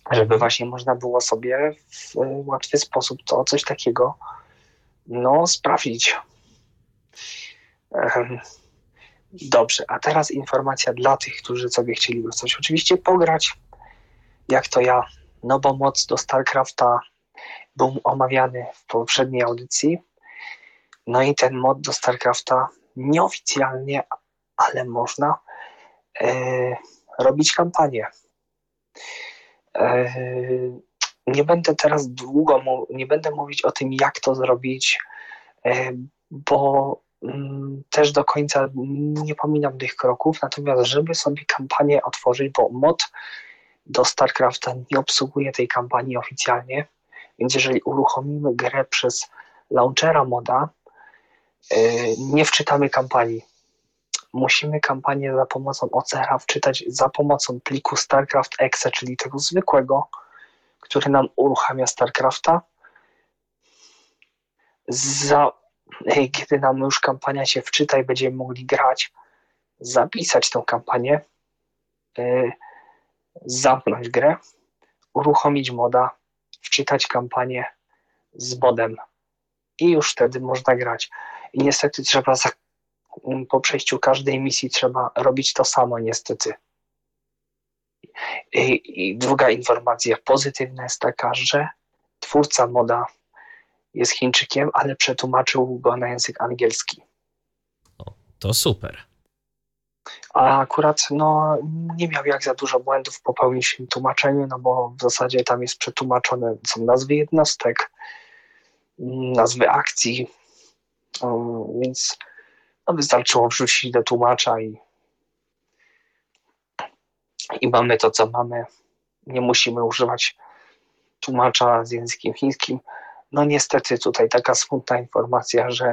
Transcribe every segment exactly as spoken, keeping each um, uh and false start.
żeby właśnie można było sobie w łatwy sposób to coś takiego no sprawdzić. Dobrze, a teraz informacja dla tych, którzy sobie chcieliby coś oczywiście pograć, jak to ja, no bo moc do StarCrafta był omawiany w poprzedniej audycji, no i ten mod do StarCrafta nieoficjalnie, ale można e, robić kampanię. E, nie będę teraz długo, nie będę mówić o tym, jak to zrobić, e, bo m, też do końca nie pominam tych kroków, natomiast żeby sobie kampanię otworzyć, bo mod do StarCrafta nie obsługuje tej kampanii oficjalnie, więc jeżeli uruchomimy grę przez launchera moda, yy, nie wczytamy kampanii. Musimy kampanię za pomocą O C R wczytać za pomocą pliku StarCraft Exe, czyli tego zwykłego, który nam uruchamia StarCrafta. Za, yy, kiedy nam już kampania się wczyta i będziemy mogli grać, zapisać tą kampanię, yy, zamknąć grę, uruchomić moda, wczytać kampanię z modem i już wtedy można grać. I niestety trzeba za, po przejściu każdej misji trzeba robić to samo niestety. I, i druga informacja pozytywna jest taka, że twórca moda jest Chińczykiem, ale przetłumaczył go na język angielski. O, to super. A akurat no, nie miał jak za dużo błędów popełnić w tym tłumaczeniu, no bo w zasadzie tam jest przetłumaczone, są nazwy jednostek, nazwy akcji, um, więc no, wystarczyło wrzucić do tłumacza i, i mamy to, co mamy. Nie musimy używać tłumacza z językiem chińskim. No niestety tutaj taka smutna informacja, że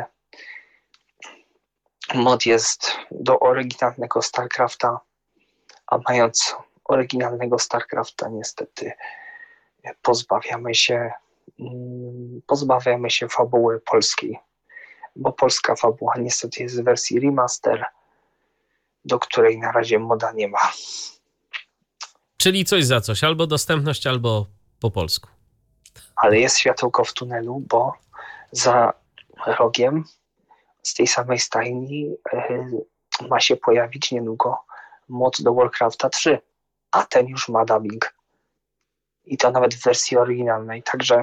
mod jest do oryginalnego StarCrafta, a mając oryginalnego StarCrafta niestety pozbawiamy się pozbawiamy się fabuły polskiej, bo polska fabuła niestety jest w wersji remaster, do której na razie moda nie ma. Czyli coś za coś, albo dostępność, albo po polsku. Ale jest światełko w tunelu, bo za rogiem z tej samej stajni yy, ma się pojawić niedługo mod do Warcrafta trzy, a ten już ma dubbing. I to nawet w wersji oryginalnej, także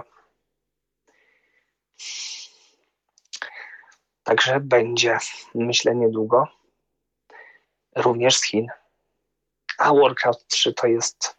także będzie, myślę, niedługo. Również z Chin. A Warcraft trzy to jest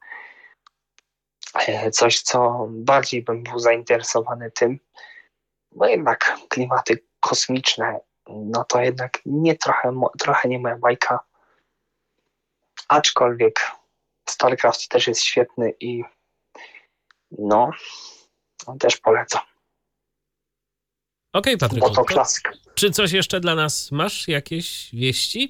coś, co bardziej bym był zainteresowany tym, bo jednak klimaty kosmiczne, no to jednak nie trochę, trochę nie moja bajka. Aczkolwiek StarCraft też jest świetny i no, też polecam. Okej, okay, Patryku. Bo to klasyk. Czy coś jeszcze dla nas masz? Jakieś wieści?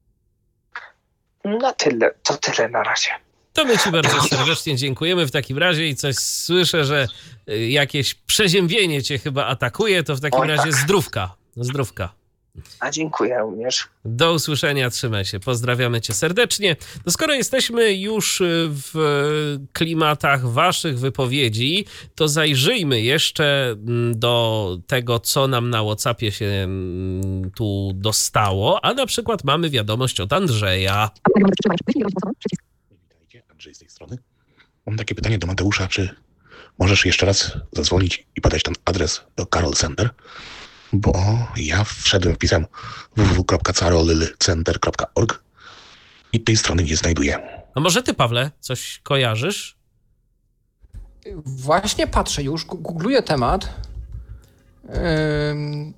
No tyle, to tyle na razie. To my ci bardzo serdecznie dziękujemy w takim razie i coś słyszę, że jakieś przeziębienie cię chyba atakuje, to w takim Oj, razie tak. zdrówka. Zdrówka. A dziękuję również. Do usłyszenia, trzymaj się. Pozdrawiamy cię serdecznie. No skoro jesteśmy już w klimatach waszych wypowiedzi, to zajrzyjmy jeszcze do tego, co nam na WhatsAppie się tu dostało, a na przykład mamy wiadomość od Andrzeja. Witajcie, Andrzej z tej strony. Mam takie pytanie do Mateusza, czy możesz jeszcze raz zadzwonić i podać ten adres do Carol Center? Bo ja wszedłem, wpisałem w w w kropka carol center kropka org i tej strony nie znajduję. A może ty, Pawle, coś kojarzysz? Właśnie patrzę już, googluję temat. Ym...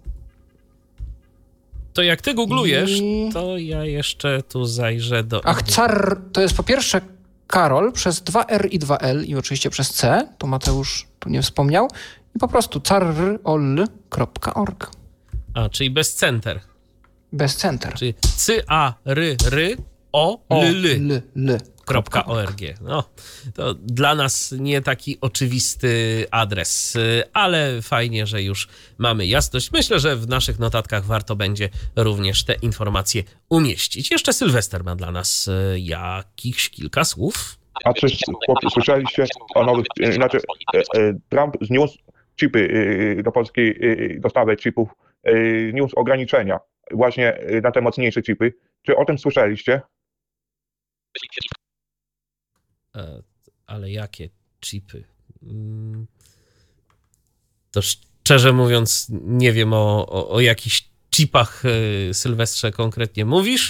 To jak ty googlujesz, I... to ja jeszcze tu zajrzę do... Ach, car, to jest po pierwsze Karol przez dwa R i dwa L i oczywiście przez C, to Mateusz tu nie wspomniał, i po prostu carol kropka org. A, czyli bez center. Bez center. Czyli c a r r o l l l kropka org. No, to dla nas nie taki oczywisty adres, ale fajnie, że już mamy jasność. Myślę, że w naszych notatkach warto będzie również te informacje umieścić. Jeszcze Sylwester ma dla nas jakichś kilka słów. A czy chłopcy słyszeliście o nowych, inaczej Trump zniósł chipy do Polski, dostawę chipów, zniósł ograniczenia właśnie na te mocniejsze chipy. Czy o tym słyszeliście? Ale jakie chipy? To szczerze mówiąc nie wiem o, o, o jakichś chipach, Sylwestrze, konkretnie mówisz.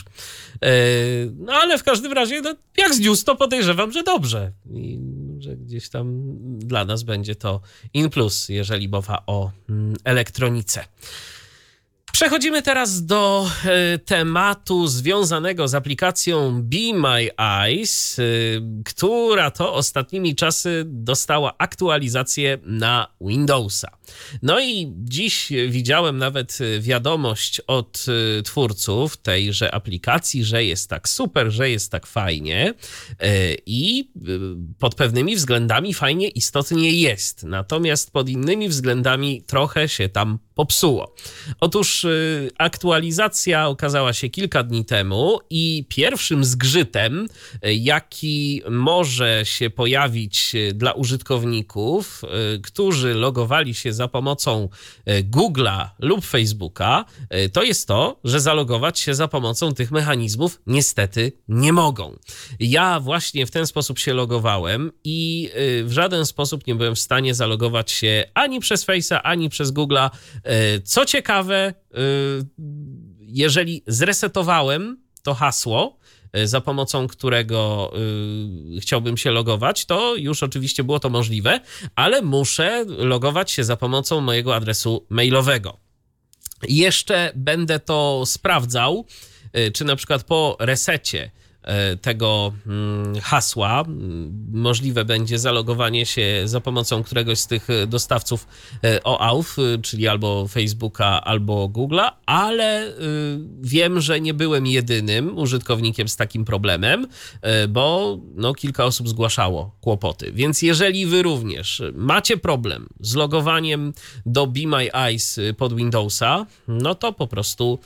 No ale w każdym razie, no, jak zniósł, to podejrzewam, że dobrze. I że gdzieś tam dla nas będzie to in plus, jeżeli mowa o elektronice. Przechodzimy teraz do e, tematu związanego z aplikacją Be My Eyes, e, która to ostatnimi czasy dostała aktualizację na Windowsa. No i dziś widziałem nawet wiadomość od e, twórców tejże aplikacji, że jest tak super, że jest tak fajnie e, i e, pod pewnymi względami fajnie istotnie jest. Natomiast pod innymi względami trochę się tam popsuło. Otóż aktualizacja okazała się kilka dni temu i pierwszym zgrzytem, jaki może się pojawić dla użytkowników, którzy logowali się za pomocą Google'a lub Facebooka, to jest to, że zalogować się za pomocą tych mechanizmów niestety nie mogą. Ja właśnie w ten sposób się logowałem i w żaden sposób nie byłem w stanie zalogować się ani przez Face'a, ani przez Google'a. Co ciekawe, jeżeli zresetowałem to hasło, za pomocą którego chciałbym się logować, to już oczywiście było to możliwe, ale muszę logować się za pomocą mojego adresu mailowego. Jeszcze będę to sprawdzał, czy na przykład po resecie tego hasła możliwe będzie zalogowanie się za pomocą któregoś z tych dostawców O Auth, czyli albo Facebooka, albo Google'a, ale wiem, że nie byłem jedynym użytkownikiem z takim problemem, bo no, kilka osób zgłaszało kłopoty. Więc jeżeli wy również macie problem z logowaniem do Be My Eyes pod Windowsa, no to po prostu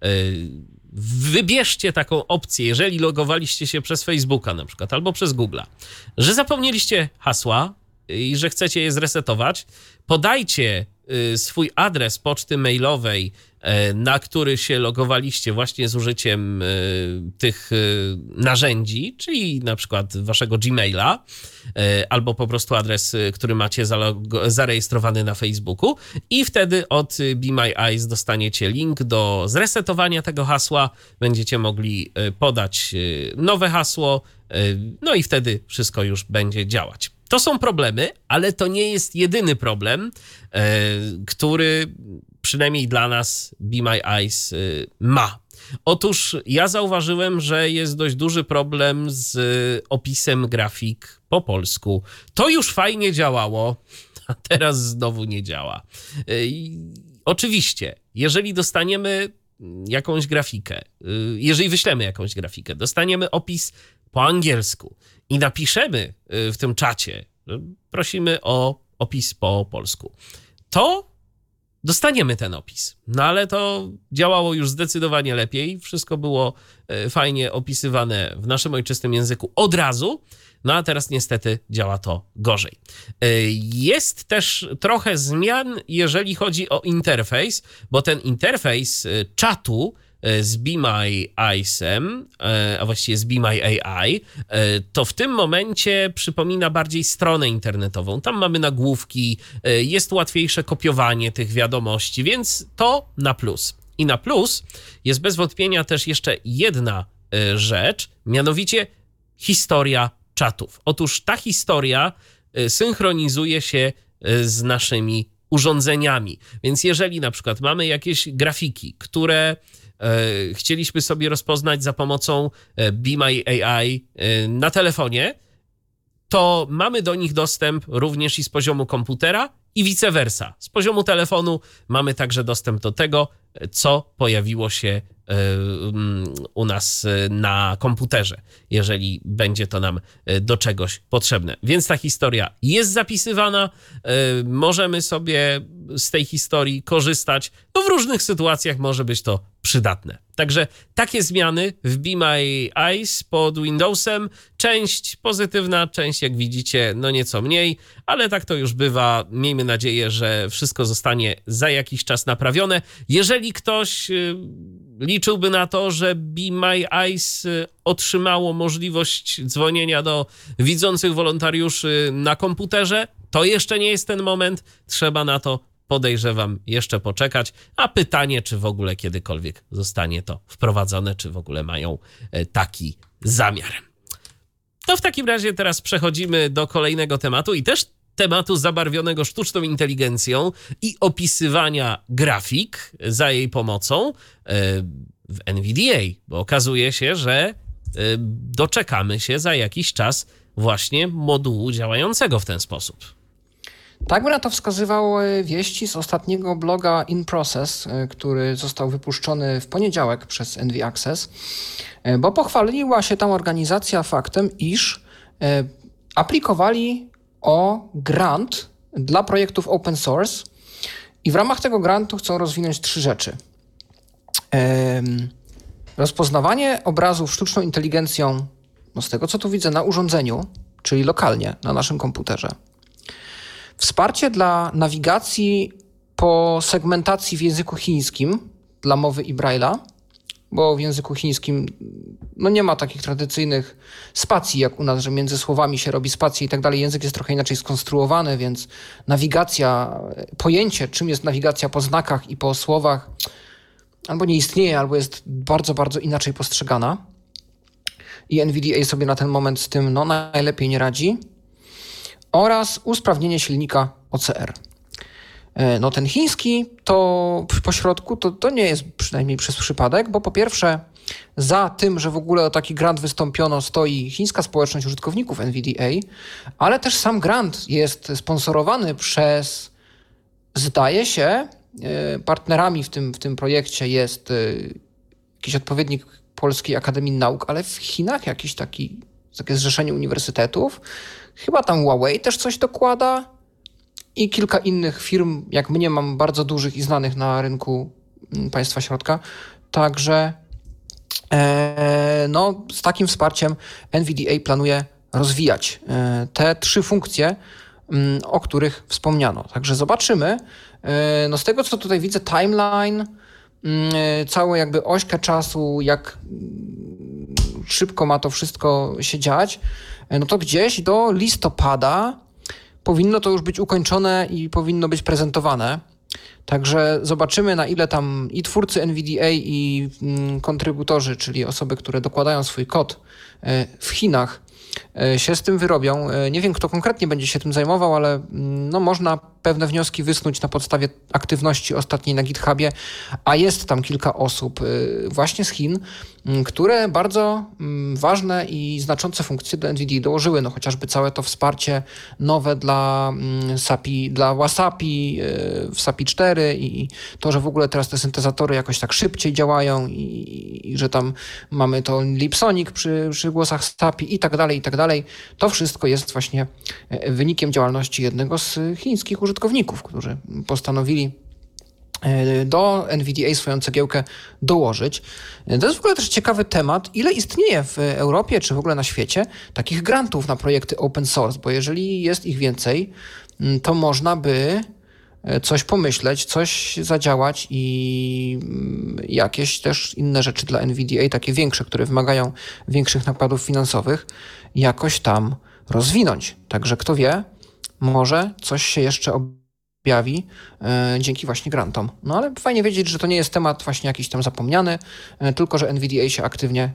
wybierzcie taką opcję, jeżeli logowaliście się przez Facebooka na przykład, albo przez Google'a, że zapomnieliście hasła i że chcecie je zresetować, podajcie swój adres poczty mailowej, na który się logowaliście właśnie z użyciem tych narzędzi, czyli na przykład waszego Gmaila, albo po prostu adres, który macie zarejestrowany na Facebooku i wtedy od Be My Eyes dostaniecie link do zresetowania tego hasła, będziecie mogli podać nowe hasło, no i wtedy wszystko już będzie działać. To są problemy, ale to nie jest jedyny problem, który przynajmniej dla nas Be My Eyes ma. Otóż ja zauważyłem, że jest dość duży problem z opisem grafik po polsku. To już fajnie działało, a teraz znowu nie działa. I oczywiście, jeżeli dostaniemy jakąś grafikę, jeżeli wyślemy jakąś grafikę, dostaniemy opis po angielsku i napiszemy w tym czacie, prosimy o opis po polsku, to dostaniemy ten opis. No ale to działało już zdecydowanie lepiej. Wszystko było fajnie opisywane w naszym ojczystym języku od razu. No a teraz niestety działa to gorzej. Jest też trochę zmian, jeżeli chodzi o interfejs, bo ten interfejs czatu z Be My Eyesem, a właściwie z Be My A I, to w tym momencie przypomina bardziej stronę internetową. Tam mamy nagłówki, jest łatwiejsze kopiowanie tych wiadomości, więc to na plus. I na plus jest bez wątpienia też jeszcze jedna rzecz, mianowicie historia czatów. Otóż ta historia synchronizuje się z naszymi urządzeniami. Więc jeżeli na przykład mamy jakieś grafiki, które chcieliśmy sobie rozpoznać za pomocą Be My A I na telefonie, to mamy do nich dostęp również i z poziomu komputera i vice versa. Z poziomu telefonu mamy także dostęp do tego, co pojawiło się u nas na komputerze, jeżeli będzie to nam do czegoś potrzebne. Więc ta historia jest zapisywana, możemy sobie z tej historii korzystać. No w różnych sytuacjach może być to przydatne. Także takie zmiany w Be My Eyes pod Windowsem. Część pozytywna, część jak widzicie no nieco mniej, ale tak to już bywa. Miejmy nadzieję, że wszystko zostanie za jakiś czas naprawione. Jeżeli ktoś liczyłby na to, że Be My Eyes otrzymało możliwość dzwonienia do widzących wolontariuszy na komputerze, to jeszcze nie jest ten moment. Trzeba na to, podejrzewam, jeszcze poczekać. A pytanie, czy w ogóle kiedykolwiek zostanie to wprowadzone, czy w ogóle mają taki zamiar. To w takim razie teraz przechodzimy do kolejnego tematu i też tematu zabarwionego sztuczną inteligencją i opisywania grafik za jej pomocą w N V D A, bo okazuje się, że doczekamy się za jakiś czas właśnie modułu działającego w ten sposób. Tak by na to wskazywały wieści z ostatniego bloga In Process, który został wypuszczony w poniedziałek przez N V Access, bo pochwaliła się tam organizacja faktem, iż aplikowali o grant dla projektów open source i w ramach tego grantu chcą rozwinąć trzy rzeczy. Rozpoznawanie obrazów sztuczną inteligencją, no z tego co tu widzę, na urządzeniu, czyli lokalnie na naszym komputerze. Wsparcie dla nawigacji po segmentacji w języku chińskim dla mowy i Braille'a, bo w języku chińskim no nie ma takich tradycyjnych spacji jak u nas, że między słowami się robi spacje i tak dalej. Język jest trochę inaczej skonstruowany, więc nawigacja, pojęcie czym jest nawigacja po znakach i po słowach albo nie istnieje, albo jest bardzo, bardzo inaczej postrzegana. I N V D A sobie na ten moment z tym no, najlepiej nie radzi. Oraz usprawnienie silnika O C R. No ten chiński to w pośrodku to, to nie jest przynajmniej przez przypadek, bo po pierwsze za tym, że w ogóle o taki grant wystąpiono, stoi chińska społeczność użytkowników N V D A, ale też sam grant jest sponsorowany przez, zdaje się, partnerami w tym, w tym projekcie jest jakiś odpowiednik Polskiej Akademii Nauk, ale w Chinach jakiś taki, takie zrzeszenie uniwersytetów. Chyba tam Huawei też coś dokłada i kilka innych firm, jak mnie, mam bardzo dużych i znanych na rynku państwa środka. Także e, no, z takim wsparciem N V D A planuje rozwijać e, te trzy funkcje, m, o których wspomniano. Także zobaczymy. E, no, z tego, co tutaj widzę, timeline, m, całą jakby ośkę czasu, jak szybko ma to wszystko się dziać, no to gdzieś do listopada powinno to już być ukończone i powinno być prezentowane. Także zobaczymy, na ile tam i twórcy N V D A, i kontrybutorzy, czyli osoby, które dokładają swój kod w Chinach, się z tym wyrobią. Nie wiem, kto konkretnie będzie się tym zajmował, ale no, można pewne wnioski wysnuć na podstawie aktywności ostatniej na GitHubie, a jest tam kilka osób właśnie z Chin, które bardzo ważne i znaczące funkcje do N V D A dołożyły. No, chociażby całe to wsparcie nowe dla S A P I, dla Wasapi w S A P I cztery i to, że w ogóle teraz te syntezatory jakoś tak szybciej działają i, i że tam mamy to Lipsonic przy, przy głosach S A P I i tak dalej, i tak dalej. To wszystko jest właśnie wynikiem działalności jednego z chińskich użytkowników, którzy postanowili do N V D A swoją cegiełkę dołożyć. To jest w ogóle też ciekawy temat, ile istnieje w Europie, czy w ogóle na świecie takich grantów na projekty open source, bo jeżeli jest ich więcej, to można by coś pomyśleć, coś zadziałać i jakieś też inne rzeczy dla N V D A, takie większe, które wymagają większych nakładów finansowych, jakoś tam rozwinąć. Także kto wie, może coś się jeszcze objawi e, dzięki właśnie grantom. No ale fajnie wiedzieć, że to nie jest temat właśnie jakiś tam zapomniany, e, tylko że N V D A się aktywnie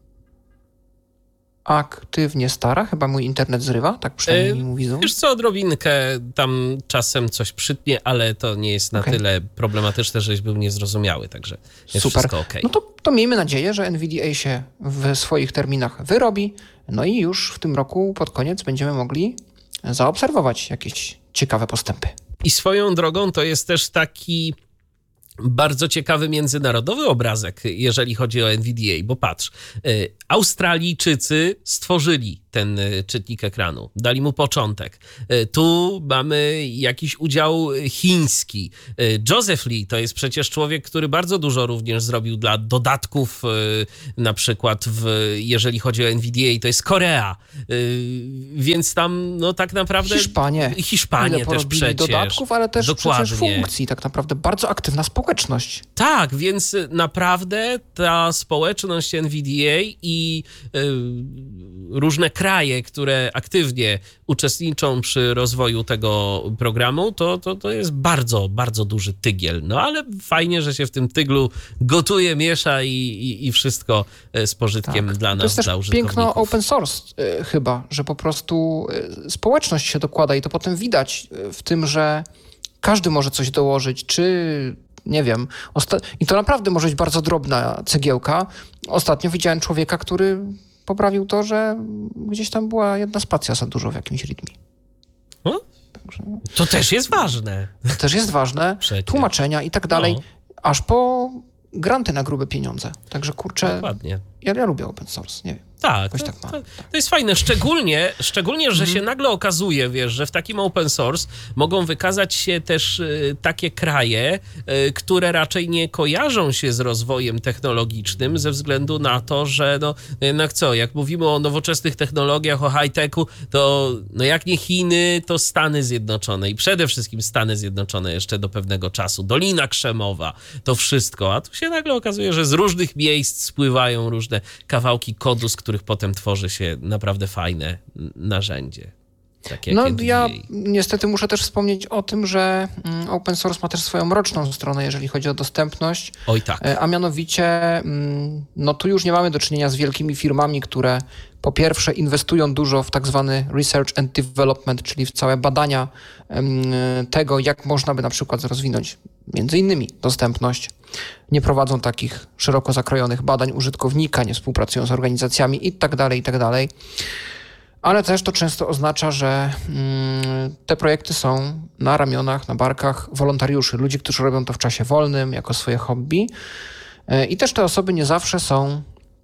aktywnie stara. Chyba mój internet zrywa, tak przynajmniej mi widzą. Wiesz co, odrobinkę tam czasem coś przytnie, ale to nie jest na okay. tyle problematyczne, żeś był niezrozumiały, także jest super. Wszystko okej. No to, to miejmy nadzieję, że N V D A się w swoich terminach wyrobi, no i już w tym roku pod koniec będziemy mogli zaobserwować jakieś ciekawe postępy. I swoją drogą to jest też taki bardzo ciekawy międzynarodowy obrazek, jeżeli chodzi o N V D A, bo patrz, Australijczycy stworzyli ten czytnik ekranu, dali mu początek. Tu mamy jakiś udział chiński. Joseph Lee to jest przecież człowiek, który bardzo dużo również zrobił dla dodatków, na przykład w, jeżeli chodzi o N V D A, to jest Korea. Więc tam no tak naprawdę... Hiszpanie. Hiszpanie też przecież. Dodatków, ale też Dokładnie. przecież funkcji. Tak naprawdę bardzo aktywna społeczność. Tak, więc naprawdę ta społeczność N V D A i y, różne kraje, które aktywnie uczestniczą przy rozwoju tego programu, to, to, to jest bardzo, bardzo duży tygiel. No ale fajnie, że się w tym tyglu gotuje, miesza i, i, i wszystko z pożytkiem tak. dla nas, to jest dla też użytkowników. Piękno open source y, chyba, że po prostu y, społeczność się dokłada i to potem widać w tym, że każdy może coś dołożyć, czy nie wiem, osta- i to naprawdę może być bardzo drobna cegiełka. Ostatnio widziałem człowieka, który poprawił to, że gdzieś tam była jedna spacja za dużo w jakimś rytmie. O? To też jest ważne. To też jest ważne. Przecież. Tłumaczenia i tak dalej, No. aż po granty na grube pieniądze. Także kurczę, Dokładnie. ja, ja lubię open source, nie wiem. Tak, Jakoś to, tak mam. to, to jest fajne, szczególnie, szczególnie że się nagle okazuje, wiesz, że w takim open source mogą wykazać się też y, takie kraje, y, które raczej nie kojarzą się z rozwojem technologicznym ze względu na to, że no jednak co, jak mówimy o nowoczesnych technologiach, o high-techu, to no jak nie Chiny, to Stany Zjednoczone i przede wszystkim Stany Zjednoczone jeszcze do pewnego czasu, Dolina Krzemowa, to wszystko, a tu się nagle okazuje, że z różnych miejsc spływają różne kawałki kodu, z których potem tworzy się naprawdę fajne narzędzie. Takie No jak N V D A. ja niestety muszę też wspomnieć o tym, że open source ma też swoją mroczną stronę, jeżeli chodzi o dostępność. Oj tak. A mianowicie, no tu już nie mamy do czynienia z wielkimi firmami, które po pierwsze inwestują dużo w tak zwany research and development, czyli w całe badania tego, jak można by na przykład rozwinąć między innymi dostępność. Nie prowadzą takich szeroko zakrojonych badań użytkownika, nie współpracują z organizacjami i tak dalej, i tak dalej. Ale też to często oznacza, że mm, te projekty są na ramionach, na barkach wolontariuszy, ludzi, którzy robią to w czasie wolnym, jako swoje hobby. E, I też te osoby nie zawsze są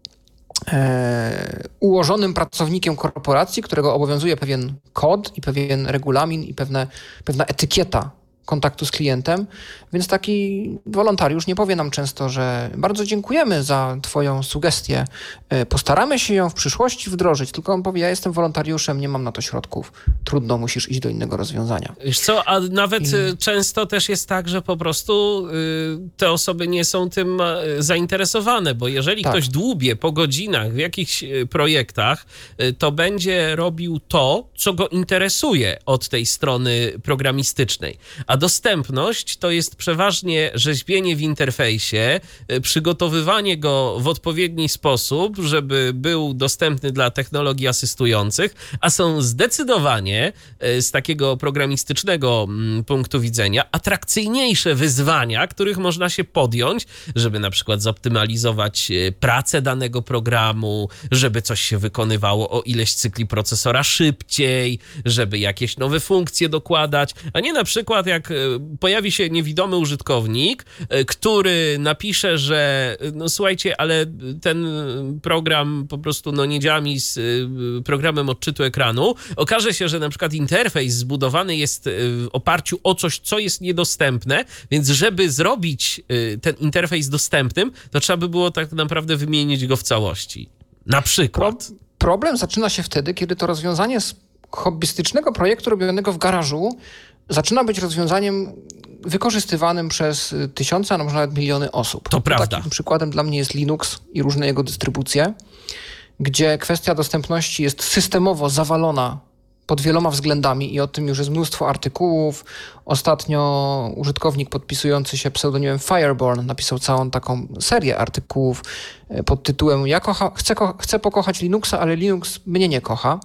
e, ułożonym pracownikiem korporacji, którego obowiązuje pewien kod i pewien regulamin i pewne, pewna etykieta kontaktu z klientem, więc taki wolontariusz nie powie nam często, że bardzo dziękujemy za twoją sugestię, postaramy się ją w przyszłości wdrożyć, tylko on powie, ja jestem wolontariuszem, nie mam na to środków, trudno, musisz iść do innego rozwiązania. Wiesz co, a nawet I... często też jest tak, że po prostu y, te osoby nie są tym y, zainteresowane, bo jeżeli tak. ktoś dłubie po godzinach w jakichś y, projektach, y, to będzie robił to, co go interesuje od tej strony programistycznej. A dostępność to jest przeważnie rzeźbienie w interfejsie, przygotowywanie go w odpowiedni sposób, żeby był dostępny dla technologii asystujących, a są zdecydowanie z takiego programistycznego punktu widzenia atrakcyjniejsze wyzwania, których można się podjąć, żeby na przykład zoptymalizować pracę danego programu, żeby coś się wykonywało o ileś cykli procesora szybciej, żeby jakieś nowe funkcje dokładać, a nie na przykład jak pojawi się niewidomy użytkownik, który napisze, że no słuchajcie, ale ten program po prostu no nie działa mi z programem odczytu ekranu. Okaże się, że na przykład interfejs zbudowany jest w oparciu o coś, co jest niedostępne, więc żeby zrobić ten interfejs dostępnym, to trzeba by było tak naprawdę wymienić go w całości. Na przykład. Pro- problem zaczyna się wtedy, kiedy to rozwiązanie z hobbystycznego projektu robionego w garażu zaczyna być rozwiązaniem wykorzystywanym przez tysiące, a może nawet miliony osób. To prawda. Takim przykładem dla mnie jest Linux i różne jego dystrybucje, gdzie kwestia dostępności jest systemowo zawalona pod wieloma względami i o tym już jest mnóstwo artykułów. Ostatnio użytkownik podpisujący się pseudonimem Fireborn napisał całą taką serię artykułów pod tytułem Ja kocha, chcę, ko- chcę pokochać Linuxa, ale Linux mnie nie kocha.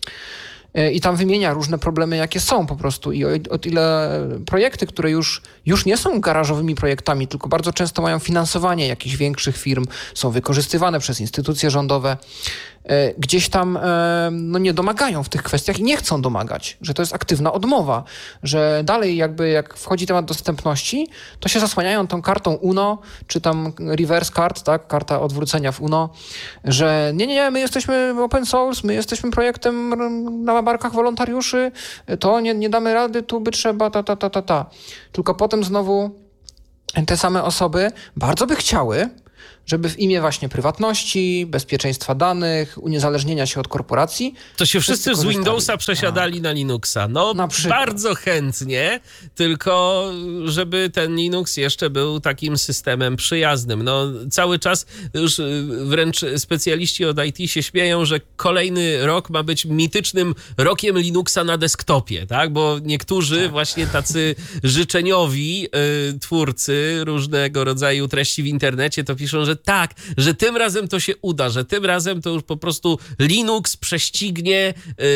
I tam wymienia różne problemy, jakie są po prostu i o, o ile projekty, które już, już nie są garażowymi projektami, tylko bardzo często mają finansowanie jakichś większych firm, są wykorzystywane przez instytucje rządowe, gdzieś tam no, nie domagają w tych kwestiach i nie chcą domagać, że to jest aktywna odmowa, że dalej jakby jak wchodzi temat dostępności, to się zasłaniają tą kartą U N O, czy tam reverse card, tak, karta odwrócenia w U N O, że nie, nie, nie, my jesteśmy open source, my jesteśmy projektem na barkach wolontariuszy, to nie, nie damy rady, tu by trzeba, ta, ta, ta, ta, ta. Tylko potem znowu te same osoby bardzo by chciały, żeby w imię właśnie prywatności, bezpieczeństwa danych, uniezależnienia się od korporacji... To się wszyscy z Windowsa przesiadali tak. na Linuxa. No na bardzo chętnie, tylko żeby ten Linux jeszcze był takim systemem przyjaznym. No cały czas już wręcz specjaliści od I T się śmieją, że kolejny rok ma być mitycznym rokiem Linuxa na desktopie, tak? Bo niektórzy tak. właśnie tacy życzeniowi y, twórcy różnego rodzaju treści w internecie to piszą, że tak, że tym razem to się uda, że tym razem to już po prostu Linux prześcignie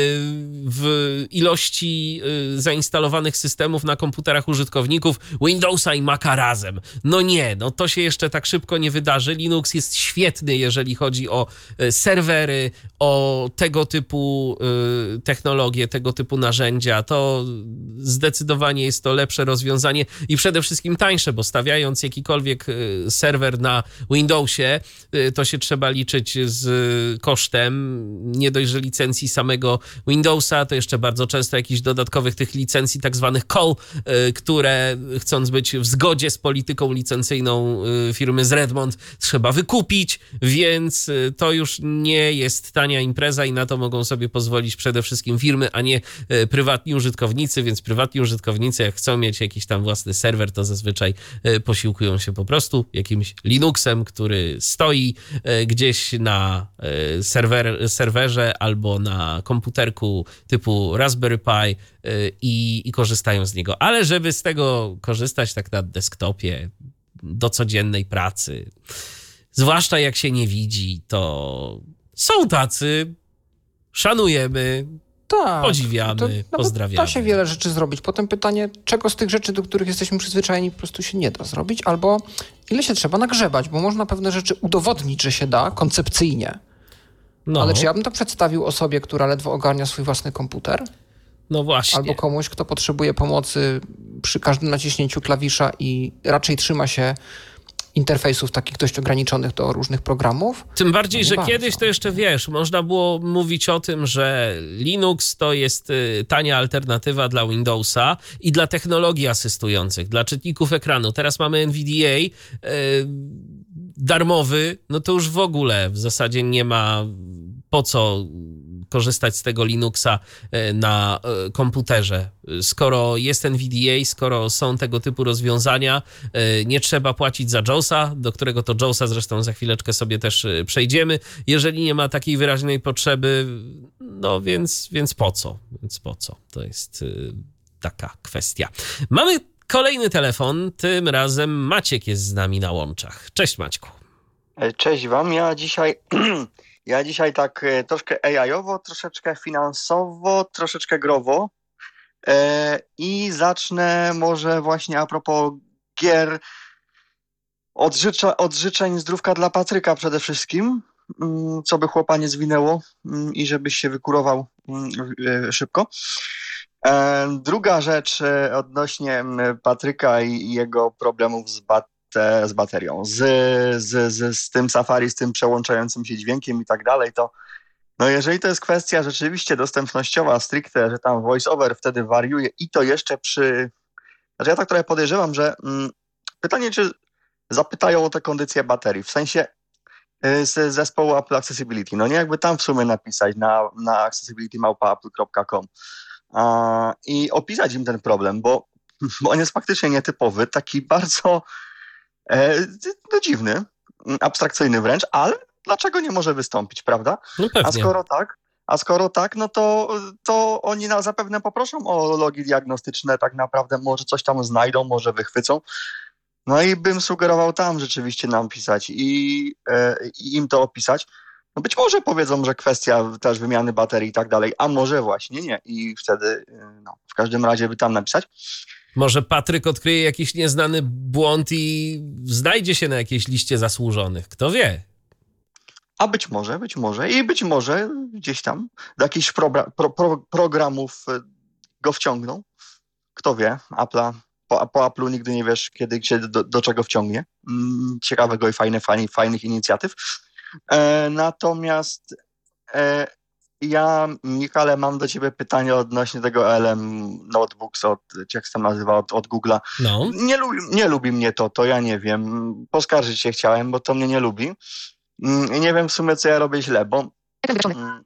w ilości zainstalowanych systemów na komputerach użytkowników Windowsa i Maca razem. No nie, no to się jeszcze tak szybko nie wydarzy. Linux jest świetny, jeżeli chodzi o serwery, o tego typu technologie, tego typu narzędzia. To zdecydowanie jest to lepsze rozwiązanie i przede wszystkim tańsze, bo stawiając jakikolwiek serwer na Windowsie, to się trzeba liczyć z kosztem nie dość, że licencji samego Windowsa, to jeszcze bardzo często jakichś dodatkowych tych licencji tak zwanych call, które chcąc być w zgodzie z polityką licencyjną firmy z Redmond trzeba wykupić, więc to już nie jest tania impreza i na to mogą sobie pozwolić przede wszystkim firmy, a nie prywatni użytkownicy, więc prywatni użytkownicy jak chcą mieć jakiś tam własny serwer, to zazwyczaj posiłkują się po prostu jakimś Linuxem, który stoi gdzieś na serwer, serwerze albo na komputerku typu Raspberry Pi i, i korzystają z niego. Ale żeby z tego korzystać tak na desktopie do codziennej pracy, zwłaszcza jak się nie widzi, to są tacy, szanujemy, tak, podziwiamy, to, no pozdrawiamy. Da się wiele rzeczy zrobić. Potem pytanie, czego z tych rzeczy, do których jesteśmy przyzwyczajeni, po prostu się nie da zrobić, albo ile się trzeba nagrzebać, bo można pewne rzeczy udowodnić, że się da koncepcyjnie. No. Ale czy ja bym to przedstawił osobie, która ledwo ogarnia swój własny komputer? No właśnie. Albo komuś, kto potrzebuje pomocy przy każdym naciśnięciu klawisza i raczej trzyma się interfejsów takich dość ograniczonych do różnych programów. Tym bardziej, no że bardzo. Kiedyś to jeszcze, wiesz, można było mówić o tym, że Linux to jest tania alternatywa dla Windowsa i dla technologii asystujących, dla czytników ekranu. Teraz mamy N V D A yy, darmowy, no to już w ogóle w zasadzie nie ma po co korzystać z tego Linuxa na komputerze. Skoro jest N V D A, skoro są tego typu rozwiązania, nie trzeba płacić za JAWSa, do którego to JAWSa zresztą za chwileczkę sobie też przejdziemy, jeżeli nie ma takiej wyraźnej potrzeby, no więc, więc po co? Więc po co? To jest taka kwestia. Mamy kolejny telefon, tym razem Maciek jest z nami na łączach. Cześć Maćku. Cześć wam, ja dzisiaj... Ja dzisiaj tak troszkę A I-owo, troszeczkę finansowo, troszeczkę growo e, i zacznę może właśnie a propos gier od, życza, od życzeń zdrówka dla Patryka przede wszystkim, co by chłopa nie zwinęło i żebyś się wykurował szybko. E, druga rzecz odnośnie Patryka i jego problemów z bat z baterią, z, z, z, z tym Safari, z tym przełączającym się dźwiękiem i tak dalej, to no jeżeli to jest kwestia rzeczywiście dostępnościowa stricte, że tam voice-over wtedy wariuje i to jeszcze przy... Znaczy ja tak trochę podejrzewam, że mm, pytanie, czy zapytają o tę kondycję baterii, w sensie y, z zespołu Apple Accessibility, no nie jakby tam w sumie napisać na, na accessibility małpa apple kropka com a, i opisać im ten problem, bo, bo on jest faktycznie nietypowy, taki bardzo E, no dziwny, abstrakcyjny wręcz, ale dlaczego nie może wystąpić, prawda? No pewnie. A skoro tak, a skoro tak, no to, to oni na, zapewne poproszą o logi diagnostyczne, tak naprawdę może coś tam znajdą, może wychwycą. No i bym sugerował tam rzeczywiście nam pisać i, e, i im to opisać. No być może powiedzą, że kwestia też wymiany baterii i tak dalej, a może właśnie nie. I wtedy no, w każdym razie by tam napisać. Może Patryk odkryje jakiś nieznany błąd i znajdzie się na jakiejś liście zasłużonych. Kto wie? A być może, być może i być może gdzieś tam do jakichś pro, pro, pro, programów go wciągną. Kto wie, Apple'a, po, po Apple'u nigdy nie wiesz, kiedy się do, do czego wciągnie. Ciekawego i fajne, fajnych, fajnych inicjatyw. E, natomiast e, ja, Michale, mam do ciebie pytanie odnośnie tego L M Notebooks, od, jak się tam nazywa, od, od Google'a. No. Nie, lubi, nie lubi mnie to, to ja nie wiem. Poskarżyć się chciałem, bo to mnie nie lubi. I nie wiem w sumie, co ja robię źle, bo mm,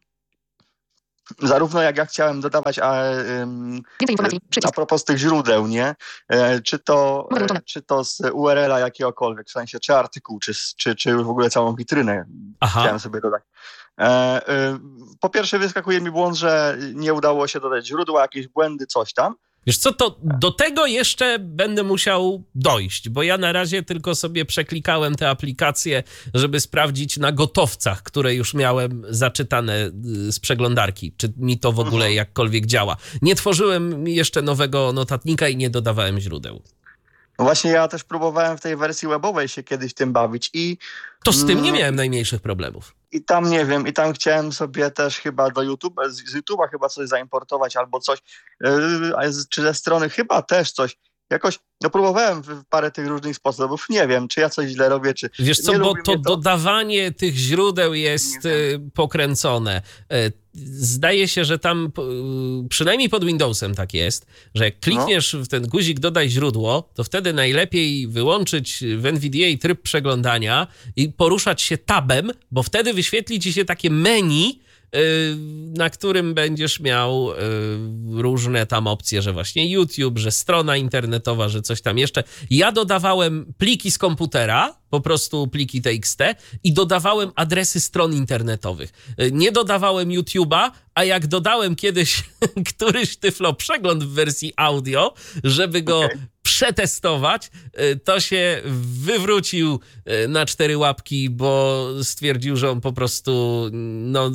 zarówno jak ja chciałem dodawać a, ym, a propos tych źródeł, nie? E, czy, to, e, czy to z U R L a jakiegokolwiek, w sensie czy artykuł, czy, czy, czy w ogóle całą witrynę Aha. chciałem sobie dodać. E, y, po pierwsze wyskakuje mi błąd, że nie udało się dodać źródła, jakieś błędy, coś tam. Wiesz co, to do tego jeszcze będę musiał dojść, bo ja na razie tylko sobie przeklikałem te aplikacje, żeby sprawdzić na gotowcach, które już miałem zaczytane z przeglądarki, czy mi to w ogóle jakkolwiek działa. Nie tworzyłem jeszcze nowego notatnika i nie dodawałem źródeł. No właśnie ja też próbowałem w tej wersji webowej się kiedyś tym bawić i... To z tym nie miałem najmniejszych problemów. I tam nie wiem, i tam chciałem sobie też chyba do YouTube, z, z YouTube'a chyba coś zaimportować albo coś, yy, czy ze strony chyba też coś. Jakoś, no próbowałem w parę tych różnych sposobów, nie wiem, czy ja coś źle robię, czy... Wiesz co, nie bo lubi to, mnie to dodawanie tych źródeł jest pokręcone. Zdaje się, że tam, przynajmniej pod Windowsem tak jest, że jak klikniesz no. w ten guzik dodaj źródło, to wtedy najlepiej wyłączyć w N V D A tryb przeglądania i poruszać się tabem, bo wtedy wyświetli ci się takie menu, na którym będziesz miał różne tam opcje, że właśnie YouTube, że strona internetowa, że coś tam jeszcze. Ja dodawałem pliki z komputera, po prostu pliki T X T i dodawałem adresy stron internetowych. Nie dodawałem YouTube'a, a jak dodałem kiedyś któryś tyflo przegląd w wersji audio, żeby go okay. przetestować, to się wywrócił na cztery łapki, bo stwierdził, że on po prostu no,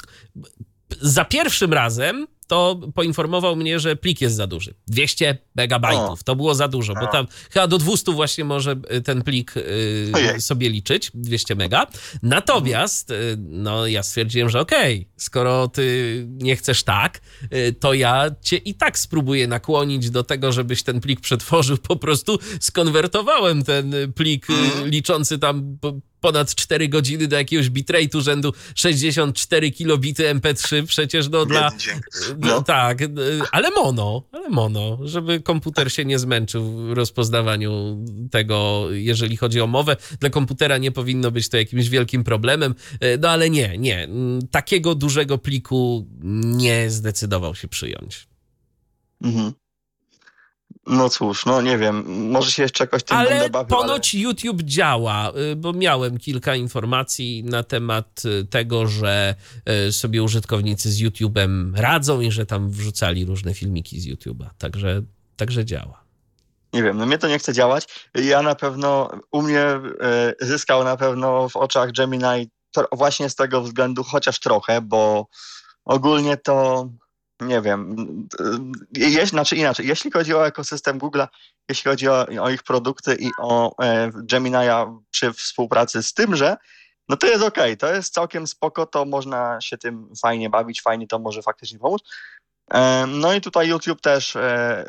za pierwszym razem to poinformował mnie, że plik jest za duży. dwieście megabajtów. To było za dużo, bo tam chyba do dwieście właśnie może ten plik y, sobie liczyć, dwieście mega. Natomiast y, no ja stwierdziłem, że okej, okay, skoro ty nie chcesz tak, y, to ja cię i tak spróbuję nakłonić do tego, żebyś ten plik przetworzył. Po prostu skonwertowałem ten plik y, liczący tam ponad cztery godziny do jakiegoś bitrate'u rzędu sześćdziesiąt cztery kilobity M P trzy, przecież no dla... No. Tak, ale mono, ale mono, żeby komputer się nie zmęczył w rozpoznawaniu tego, jeżeli chodzi o mowę. Dla komputera nie powinno być to jakimś wielkim problemem, no ale nie, nie. Takiego dużego pliku nie zdecydował się przyjąć. Mhm. No cóż, no nie wiem, może się jeszcze jakoś tym ale będę bawił, ponoć ale... YouTube działa, bo miałem kilka informacji na temat tego, że sobie użytkownicy z YouTube'em radzą i że tam wrzucali różne filmiki z YouTube'a, także, także działa. Nie wiem, no mnie to nie chce działać. Ja na pewno, u mnie y, zyskał na pewno w oczach Gemini to właśnie z tego względu chociaż trochę, bo ogólnie to nie wiem, je, znaczy inaczej, jeśli chodzi o ekosystem Google'a, jeśli chodzi o, o ich produkty i o e, Gemini'a przy współpracy z tymże, no to jest okej, okay, to jest całkiem spoko, to można się tym fajnie bawić, fajnie to może faktycznie pomóc. E, no i tutaj YouTube też e,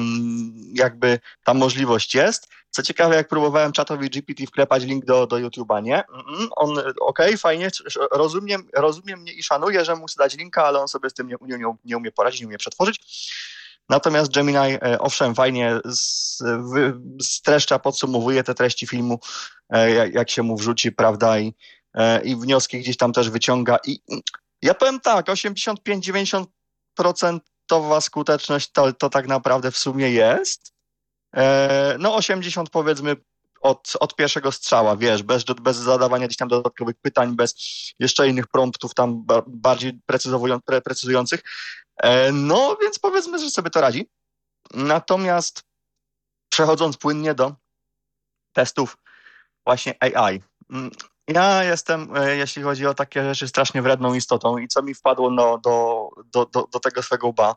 jakby ta możliwość jest. Co ciekawe, jak próbowałem czatowi G P T wklepać link do, do YouTube'a, nie? On, okej, okay, fajnie, rozumiem, rozumiem mnie i szanuję, że muszę dać linka, ale on sobie z tym nie, nie, nie umie poradzić, nie umie przetworzyć. Natomiast Gemini, owszem, fajnie streszcza, podsumowuje te treści filmu, jak, jak się mu wrzuci, prawda, i, i wnioski gdzieś tam też wyciąga. I ja powiem tak, osiemdziesiąt pięć do dziewięćdziesięciu procent skuteczność to, to tak naprawdę w sumie jest. No osiemdziesiąt powiedzmy od, od pierwszego strzała, wiesz, bez, bez zadawania gdzieś tam dodatkowych pytań, bez jeszcze innych promptów tam bardziej precyzujących. No więc powiedzmy, że sobie to radzi. Natomiast przechodząc płynnie do testów właśnie A I. Ja jestem, jeśli chodzi o takie rzeczy, strasznie wredną istotą i co mi wpadło no, do, do, do, do tego swego łba,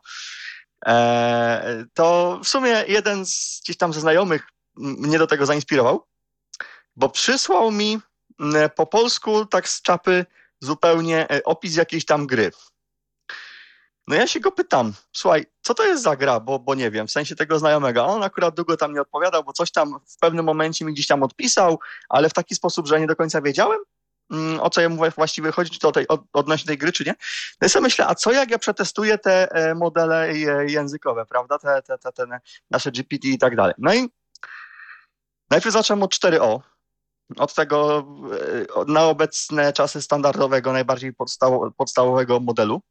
to w sumie jeden z gdzieś tam ze znajomych mnie do tego zainspirował, bo przysłał mi po polsku tak z czapy zupełnie opis jakiejś tam gry. No ja się go pytam, słuchaj, co to jest za gra, bo, bo nie wiem, w sensie tego znajomego. A on akurat długo tam nie odpowiadał, bo coś tam w pewnym momencie mi gdzieś tam odpisał, ale w taki sposób, że nie do końca wiedziałem, mm, o co jemu właściwie chodzi, czy to tej, od, odnośnie tej gry, czy nie. No i sobie myślę, a co jak ja przetestuję te e, modele e, językowe, prawda, te, te, te, te nasze G P T i tak dalej. No i najpierw zacząłem od cztery O, od tego e, na obecne czasy standardowego, najbardziej podstawo, podstawowego modelu.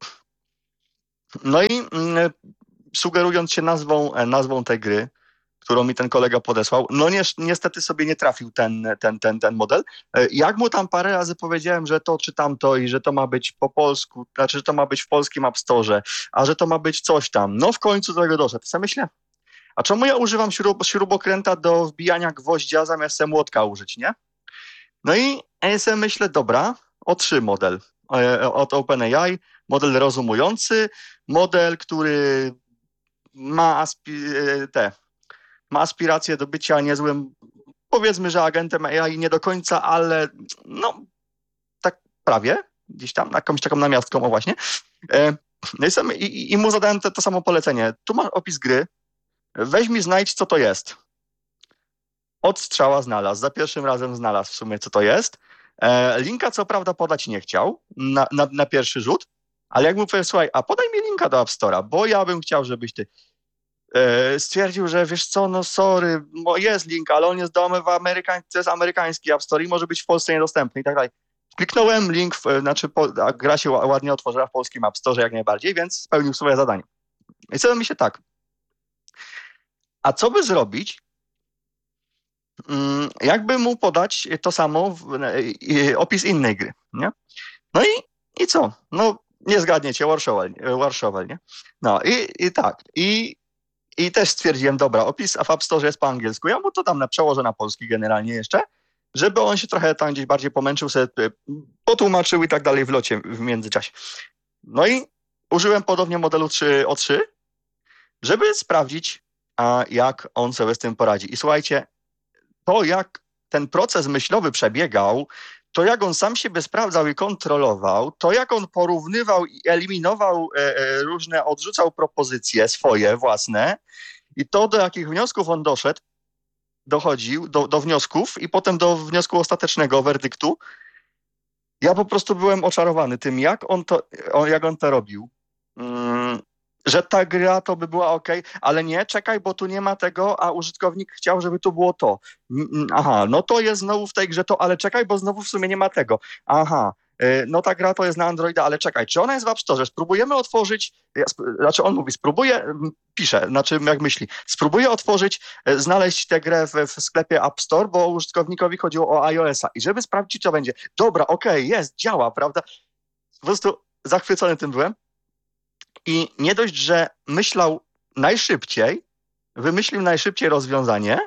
No i mm, sugerując się nazwą, nazwą tej gry, którą mi ten kolega podesłał, no ni- niestety sobie nie trafił ten, ten, ten, ten model. Jak mu tam parę razy powiedziałem, że to czy tamto i że to ma być po polsku, znaczy, że to ma być w polskim App Store, a że to ma być coś tam, no w końcu do tego doszedł. Ja myślę, a czemu ja używam śrub- śrubokręta do wbijania gwoździa zamiast se młotka użyć, nie? No i ja sobie myślę, dobra, O trzy model od OpenAI, model rozumujący, model, który ma, aspi- te, ma aspiracje do bycia niezłym, powiedzmy, że agentem A I nie do końca, ale no tak prawie, gdzieś tam, jakąś taką namiastką, o właśnie. No i, sam, i, i mu zadałem to, to samo polecenie. Tu masz opis gry, weź mi znajdź, co to jest. Od strzała znalazł, za pierwszym razem znalazł w sumie, co to jest. Linka co prawda podać nie chciał na, na, na pierwszy rzut, ale jak mu powiedział, słuchaj, a podaj mi linka do App Store'a, bo ja bym chciał, żebyś ty e, stwierdził, że wiesz co, no sorry, jest link, ale on jest domy w Amerykań, to jest amerykański App Store i może być w Polsce niedostępny i tak dalej. Kliknąłem link, w, znaczy po, gra się ładnie otworzyła w polskim App Store jak najbardziej, więc spełnił swoje zadanie. I sobie myślę tak, a co by zrobić, jakby mu podać to samo, w, opis innej gry, nie? No i, i co? No nie zgadniecie, Warsaw, Warsaw, nie? No i, i tak, i, i też stwierdziłem, dobra, opis w App Store jest po angielsku, ja mu to tam na przełożę na polski generalnie jeszcze, żeby on się trochę tam gdzieś bardziej pomęczył, sobie potłumaczył i tak dalej w locie w międzyczasie. No i użyłem podobnie modelu trzy O trzy, żeby sprawdzić, a jak on sobie z tym poradzi. I słuchajcie, to jak ten proces myślowy przebiegał, to jak on sam siebie sprawdzał i kontrolował, to jak on porównywał i eliminował e, e, różne, odrzucał propozycje swoje własne i to do jakich wniosków on doszedł, dochodził do, do wniosków i potem do wniosku ostatecznego, werdyktu. Ja po prostu byłem oczarowany tym, jak on to, jak on to robił. Mm. Że ta gra to by była ok, ale nie, czekaj, bo tu nie ma tego, a użytkownik chciał, żeby tu było to. Aha, no to jest znowu w tej grze to, ale czekaj, bo znowu w sumie nie ma tego. Aha, no ta gra to jest na Androida, ale czekaj, czy ona jest w App Store? Spróbujemy otworzyć, znaczy on mówi, spróbuję, pisze, znaczy jak myśli, spróbuję otworzyć, znaleźć tę grę w, w sklepie App Store, bo użytkownikowi chodziło o iOS-a i żeby sprawdzić, co będzie. Dobra, okej, okay, jest, działa, prawda? Po prostu zachwycony tym byłem. I nie dość, że myślał najszybciej, wymyślił najszybciej rozwiązanie,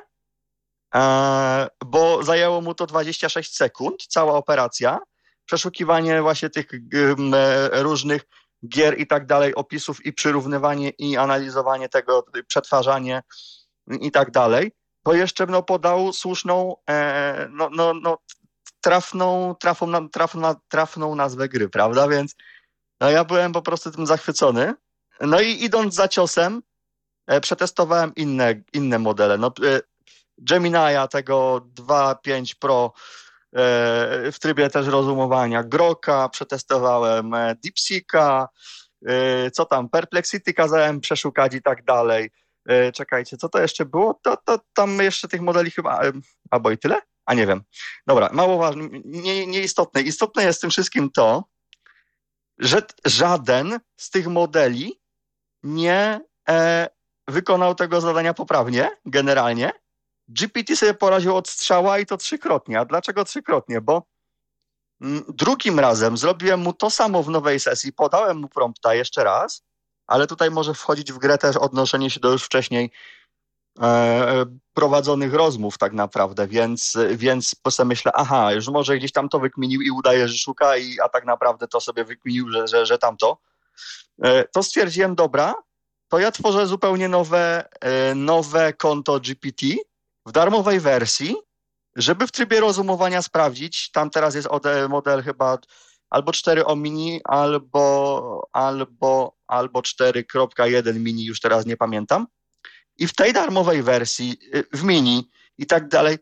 bo zajęło mu to dwadzieścia sześć sekund, cała operacja, przeszukiwanie właśnie tych różnych gier i tak dalej, opisów i przyrównywanie i analizowanie tego, przetwarzanie i tak dalej, to jeszcze no, podał słuszną, no, no, no, trafną, trafną, trafną, trafną nazwę gry, prawda? Więc no ja byłem po prostu tym zachwycony. No i idąc za ciosem, e, przetestowałem inne, inne modele. No, e, Gemini'a tego dwa pięć Pro e, w trybie też rozumowania, Groka przetestowałem, e, DeepSeeka, e, co tam, Perplexity kazałem przeszukać i tak dalej. E, czekajcie, co to jeszcze było? To, to tam jeszcze tych modeli chyba, e, albo i tyle? A nie wiem. Dobra, mało ważne, nie, nieistotne. Istotne jest w tym wszystkim to, że żaden z tych modeli nie e, wykonał tego zadania poprawnie, generalnie. G P T sobie poraził od strzała i to trzykrotnie. A dlaczego trzykrotnie? Bo m, drugim razem zrobiłem mu to samo w nowej sesji, podałem mu prompta jeszcze raz, ale tutaj może wchodzić w grę też odnoszenie się do już wcześniej e, prowadzonych rozmów tak naprawdę, więc, więc po sobie myślę, aha, już może gdzieś tam to wykminił i udaje, że szuka, i, a tak naprawdę to sobie wykminił, że, że, że tamto. E, to stwierdziłem, dobra, to ja tworzę zupełnie nowe, e, nowe konto G P T w darmowej wersji żeby w trybie rozumowania sprawdzić, tam teraz jest model chyba albo cztery o mini, albo, albo, albo cztery kropka jeden mini, już teraz nie pamiętam. I w tej darmowej wersji, w mini i tak dalej,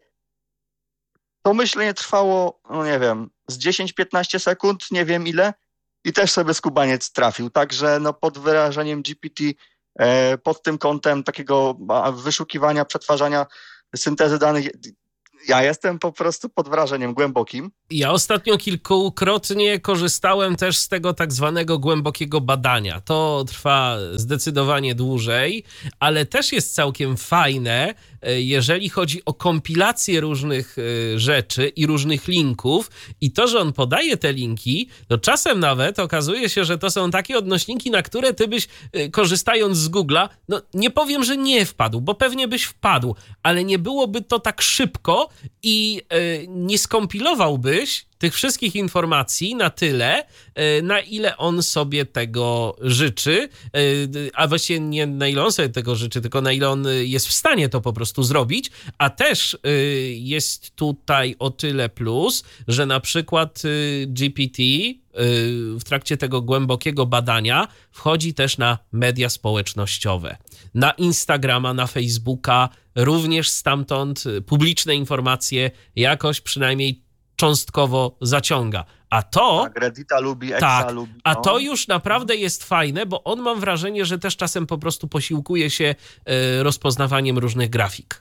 to myślenie trwało, no nie wiem, z dziesięć piętnaście sekund, nie wiem ile, i też sobie skubaniec trafił. Także no pod wyrażeniem G P T, e, pod tym kątem takiego wyszukiwania, przetwarzania, syntezy danych, ja jestem po prostu pod wrażeniem głębokim. Ja ostatnio kilkukrotnie korzystałem też z tego tak zwanego głębokiego badania. To trwa zdecydowanie dłużej, ale też jest całkiem fajne, jeżeli chodzi o kompilację różnych rzeczy i różnych linków. I to, że on podaje te linki, to czasem nawet okazuje się, że to są takie odnośniki, na które ty byś, korzystając z Google'a, no nie powiem, że nie wpadł, bo pewnie byś wpadł, ale nie byłoby to tak szybko i nie skompilowałby tych wszystkich informacji na tyle, na ile on sobie tego życzy, a właściwie nie na ile on sobie tego życzy, tylko na ile on jest w stanie to po prostu zrobić, a też jest tutaj o tyle plus, że na przykład G P T w trakcie tego głębokiego badania wchodzi też na media społecznościowe, na Instagrama, na Facebooka, również stamtąd publiczne informacje jakoś przynajmniej cząstkowo zaciąga. A to... Tak, Reddita lubi, Exa tak, lubi. No. A to już naprawdę jest fajne, bo on, mam wrażenie, że też czasem po prostu posiłkuje się y, rozpoznawaniem różnych grafik.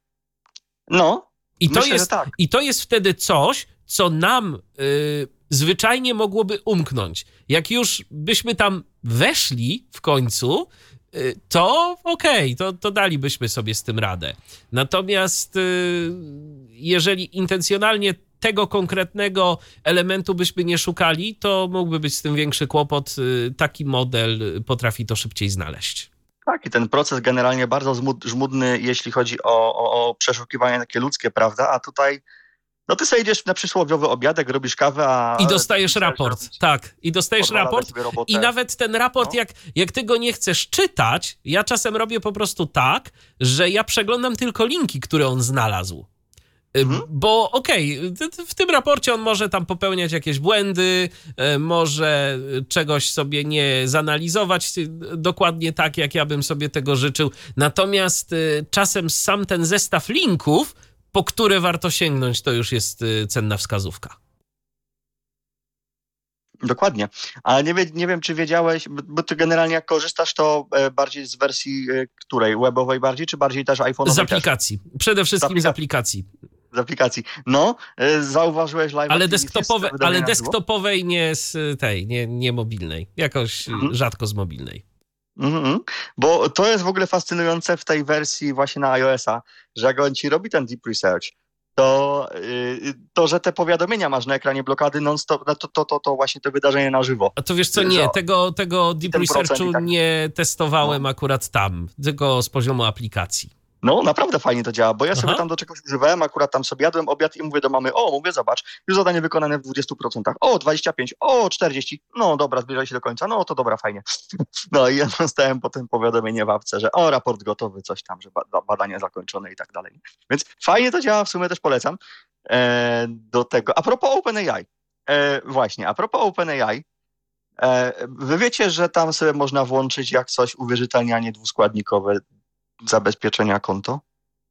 No, I to myślę, jest, że tak. I to jest wtedy coś, co nam y, zwyczajnie mogłoby umknąć. Jak już byśmy tam weszli w końcu, y, to okej, okay, to, to dalibyśmy sobie z tym radę. Natomiast y, jeżeli intencjonalnie tego konkretnego elementu byśmy nie szukali, to mógłby być z tym większy kłopot. Taki model potrafi to szybciej znaleźć. Tak, i ten proces generalnie bardzo żmudny, jeśli chodzi o, o, o przeszukiwanie takie ludzkie, prawda? A tutaj, no ty sobie idziesz na przysłowiowy obiadek, robisz kawę, a... I dostajesz raport, robić, tak. I dostajesz raport i nawet ten raport, no. jak, jak ty go nie chcesz czytać, ja czasem robię po prostu tak, że ja przeglądam tylko linki, które on znalazł. Mhm. Bo okej, okay, w tym raporcie on może tam popełniać jakieś błędy, może czegoś sobie nie zanalizować dokładnie tak, jak ja bym sobie tego życzył. Natomiast czasem sam ten zestaw linków, po które warto sięgnąć, to już jest cenna wskazówka. Dokładnie. Ale nie, wie, nie wiem, czy wiedziałeś, bo ty generalnie jak korzystasz, to bardziej z wersji której? Webowej bardziej, czy bardziej też iPhone'owej? Z aplikacji. Też? Przede wszystkim z aplikacji. Z aplikacji. No, zauważyłeś live. Ale desktopowe, ale desktopowej, nie z tej, nie, nie mobilnej. Jakoś mhm. rzadko z mobilnej. Mm-hmm. Bo to jest w ogóle fascynujące w tej wersji właśnie na iOS-a, że jak on ci robi ten deep research, to, yy, to że te powiadomienia masz na ekranie blokady non-stop, no to, to, to, to właśnie to wydarzenie na żywo. A to wiesz co, nie, tego, tego deep researchu tak. nie testowałem no. akurat tam, tylko z poziomu aplikacji. No, naprawdę fajnie to działa, bo ja sobie Aha. tam do czegoś używałem, akurat tam sobie jadłem obiad i mówię do mamy, o, mówię, zobacz, już zadanie wykonane w dwudziestu procentach, o, dwadzieścia pięć, o, czterdzieści, no dobra, zbliżaj się do końca, no to dobra, fajnie. No i ja dostałem potem powiadomienie w apce, że o, raport gotowy, coś tam, że badanie zakończone i tak dalej. Więc fajnie to działa, w sumie też polecam e, do tego. A propos OpenAI, e, właśnie, a propos OpenAI, e, wy wiecie, że tam sobie można włączyć jak coś uwierzytelnianie dwuskładnikowe zabezpieczenia konto?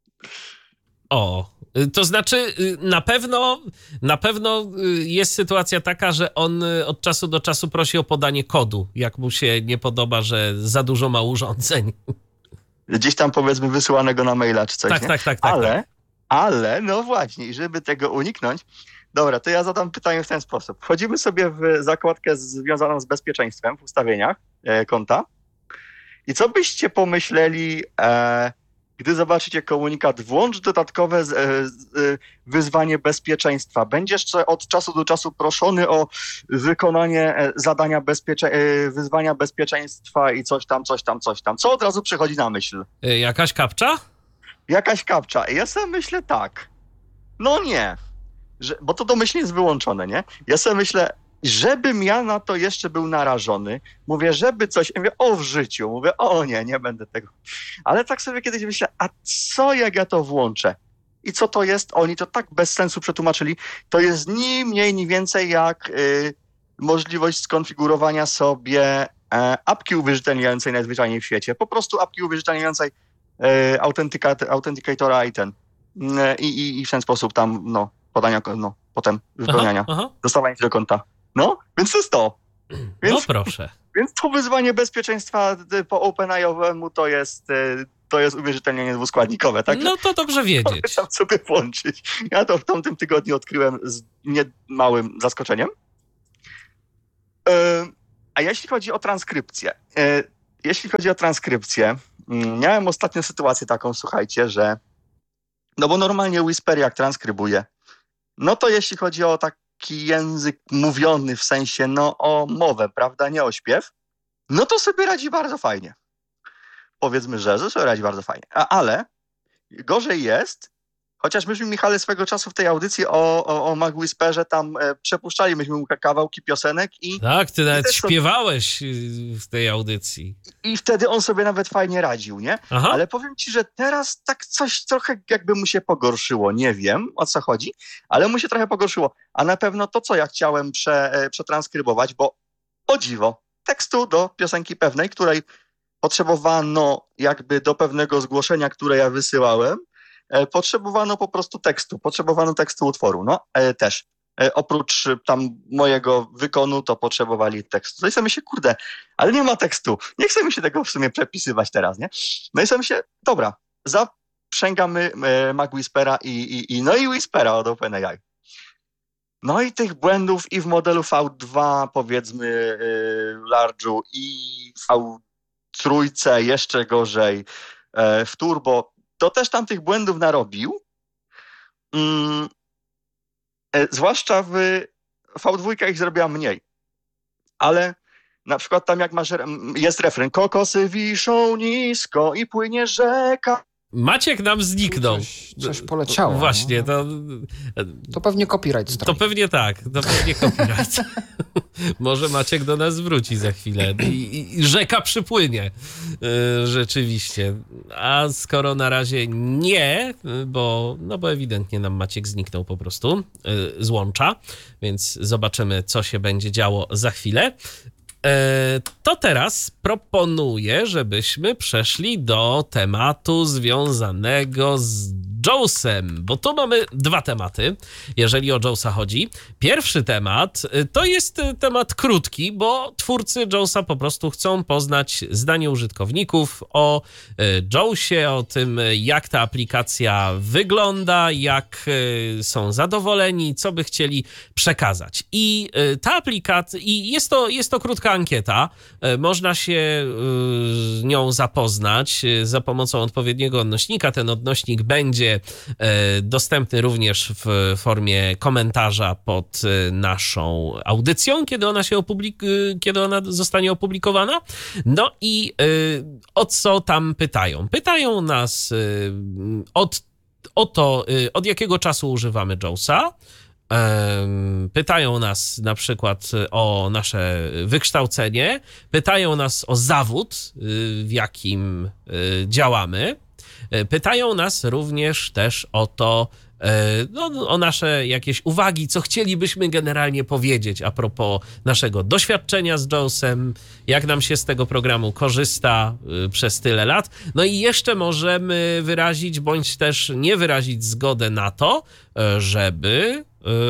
O, to znaczy na pewno, na pewno jest sytuacja taka, że on od czasu do czasu prosi o podanie kodu, jak mu się nie podoba, że za dużo ma urządzeń. Gdzieś tam powiedzmy wysyłanego na maila czy coś, tak, nie? Tak, tak, tak. Ale, tak. ale no właśnie, i żeby tego uniknąć, dobra, to ja zadam pytanie w ten sposób. Wchodzimy sobie w zakładkę związaną z bezpieczeństwem w ustawieniach e, konta. I co byście pomyśleli, e, gdy zobaczycie komunikat włącz dodatkowe z, e, z, wyzwanie bezpieczeństwa. Będziesz od czasu do czasu proszony o wykonanie zadania bezpiecze, e, wyzwania bezpieczeństwa i coś tam, coś tam, coś tam. Co od razu przychodzi na myśl? Jakaś kapcza? Jakaś kapcza. Ja sobie myślę tak. No nie. Że, bo to domyślnie jest wyłączone, nie? Ja sobie myślę, żebym ja na to jeszcze był narażony, mówię, żeby coś, mówię, o w życiu, mówię, o nie, nie będę tego. Ale tak sobie kiedyś myślę, a co jak ja to włączę? I co to jest? Oni to tak bez sensu przetłumaczyli. To jest ni mniej, ni więcej jak y, możliwość skonfigurowania sobie e, apki uwierzytelniającej najzwyczajniej w świecie. Po prostu apki uwierzytelniającej e, autentyka- autentykatora i ten. E, i, I w ten sposób tam, no, podania, no, potem wypełniania, aha, aha. dostawania się do konta. No, więc to jest to. Więc, no proszę. Więc to wyzwanie bezpieczeństwa po OpenAI-owemu to jest, to jest uwierzytelnienie dwuskładnikowe. Tak? No to dobrze wiedzieć. Tam sobie włączyć. Ja to w tamtym tygodniu odkryłem z niemałym zaskoczeniem. A jeśli chodzi o transkrypcję, jeśli chodzi o transkrypcję, miałem ostatnio sytuację taką, słuchajcie, że no bo normalnie Whisper jak transkrybuje, no to jeśli chodzi o taki język mówiony, w sensie no o mowę, prawda, nie o śpiew, no to sobie radzi bardzo fajnie. Powiedzmy, że, że sobie radzi bardzo fajnie. A, ale gorzej jest, chociaż myśmy, Michale, swego czasu w tej audycji o, o, o Mag Whisperze tam e, przepuszczali myśmy mu kawałki piosenek i... Tak, ty nawet i śpiewałeś w tej audycji. I, I wtedy on sobie nawet fajnie radził, nie? Aha. Ale powiem ci, że teraz tak coś trochę jakby mu się pogorszyło. Nie wiem, o co chodzi, ale mu się trochę pogorszyło. A na pewno to, co ja chciałem prze, e, przetranskrybować, bo o dziwo, tekstu do piosenki pewnej, której potrzebowano jakby do pewnego zgłoszenia, które ja wysyłałem, e, potrzebowano po prostu tekstu, potrzebowano tekstu utworu, no e, też. E, oprócz tam mojego wykonu, to potrzebowali tekstu. No i sobie się, kurde, ale nie ma tekstu, nie chcemy się tego w sumie przepisywać teraz, nie? No i sobie się, dobra, zaprzęgamy e, Mag Whispera i, i, i, no i Whispera od OpenAI. No i tych błędów i w modelu V dwa, powiedzmy, yy, Large'u i V trzy jeszcze gorzej yy, w Turbo, to też tam tych błędów narobił. Yy, yy, zwłaszcza w V dwa ich zrobiła mniej. Ale na przykład tam jak masz, jest refren, kokosy wiszą nisko i płynie rzeka. Maciek nam zniknął. Coś, coś poleciało. Właśnie, to... To pewnie copyright stroni. To pewnie tak, to pewnie copyright. Może Maciek do nas wróci za chwilę i, i rzeka przypłynie. Yy, rzeczywiście. A skoro na razie nie, bo, no bo ewidentnie nam Maciek zniknął po prostu yy, z łącza, więc zobaczymy, co się będzie działo za chwilę. To teraz proponuję, żebyśmy przeszli do tematu związanego z JAWSem, bo tu mamy dwa tematy, jeżeli o JAWSa chodzi. Pierwszy temat to jest temat krótki, bo twórcy JAWSa po prostu chcą poznać zdanie użytkowników o JAWSie, o tym, jak ta aplikacja wygląda, jak są zadowoleni, co by chcieli przekazać. I ta aplikacja, i jest to, jest to krótka ankieta, można się z nią zapoznać za pomocą odpowiedniego odnośnika. Ten odnośnik będzie dostępny również w formie komentarza pod naszą audycją, kiedy ona się opublik- kiedy ona zostanie opublikowana. No i o co tam pytają? Pytają nas od, o to, od jakiego czasu używamy JAWSa. Pytają nas na przykład o nasze wykształcenie, pytają nas o zawód, w jakim działamy, pytają nas również też o to, no, o nasze jakieś uwagi, co chcielibyśmy generalnie powiedzieć a propos naszego doświadczenia z JAWSem, jak nam się z tego programu korzysta przez tyle lat. No i jeszcze możemy wyrazić, bądź też nie wyrazić zgodę na to, żeby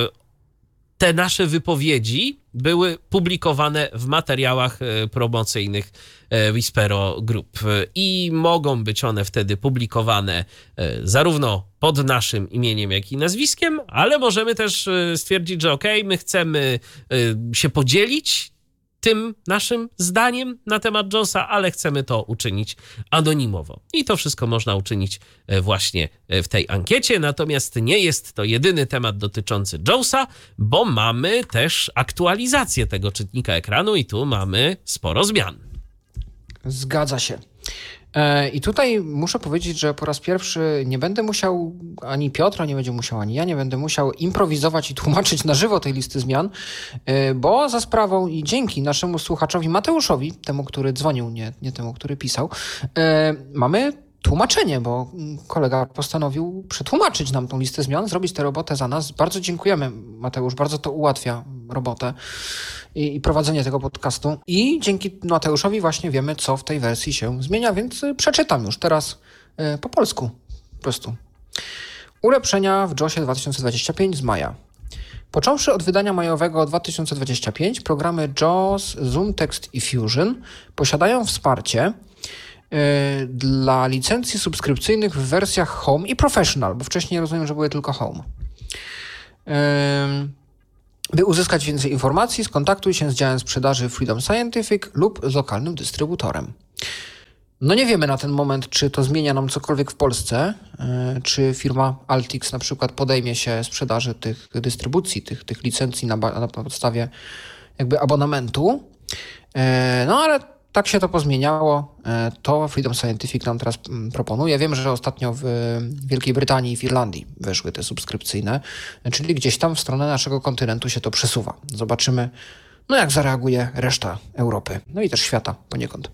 te nasze wypowiedzi były publikowane w materiałach promocyjnych Whispero Group i mogą być one wtedy publikowane zarówno pod naszym imieniem, jak i nazwiskiem, ale możemy też stwierdzić, że okej, my chcemy się podzielić tym naszym zdaniem na temat JAWSa, ale chcemy to uczynić anonimowo. I to wszystko można uczynić właśnie w tej ankiecie, natomiast nie jest to jedyny temat dotyczący JAWSa, bo mamy też aktualizację tego czytnika ekranu i tu mamy sporo zmian. Zgadza się. I tutaj muszę powiedzieć, że po raz pierwszy nie będę musiał, ani Piotra nie będzie musiał, ani ja nie będę musiał improwizować i tłumaczyć na żywo tej listy zmian, bo za sprawą i dzięki naszemu słuchaczowi Mateuszowi, temu, który dzwonił, nie, nie temu, który pisał, mamy tłumaczenie, bo kolega postanowił przetłumaczyć nam tą listę zmian, zrobić tę robotę za nas. Bardzo dziękujemy, Mateusz, bardzo to ułatwia robotę i, i prowadzenie tego podcastu. I dzięki Mateuszowi właśnie wiemy, co w tej wersji się zmienia, więc przeczytam już teraz y, po polsku po prostu. Ulepszenia w josie dwa tysiące dwudziestym piątym z maja. Począwszy od wydania majowego dwa tysiące dwudziestego piątego, programy JAWS, Zoom Text i Fusion posiadają wsparcie yy, dla licencji subskrypcyjnych w wersjach Home i Professional, bo wcześniej rozumiem, że były tylko Home. Yy, by uzyskać więcej informacji, skontaktuj się z działem sprzedaży Freedom Scientific lub z lokalnym dystrybutorem. No nie wiemy na ten moment, czy to zmienia nam cokolwiek w Polsce, yy, czy firma Altix na przykład podejmie się sprzedaży tych dystrybucji, tych, tych licencji na, na podstawie jakby abonamentu. Yy, no ale tak się to pozmieniało. Yy, to Freedom Scientific nam teraz yy, proponuje. Wiem, że ostatnio w Wielkiej Brytanii i w Irlandii weszły te subskrypcyjne, yy, czyli gdzieś tam w stronę naszego kontynentu się to przesuwa. Zobaczymy, no jak zareaguje reszta Europy, no i też świata poniekąd.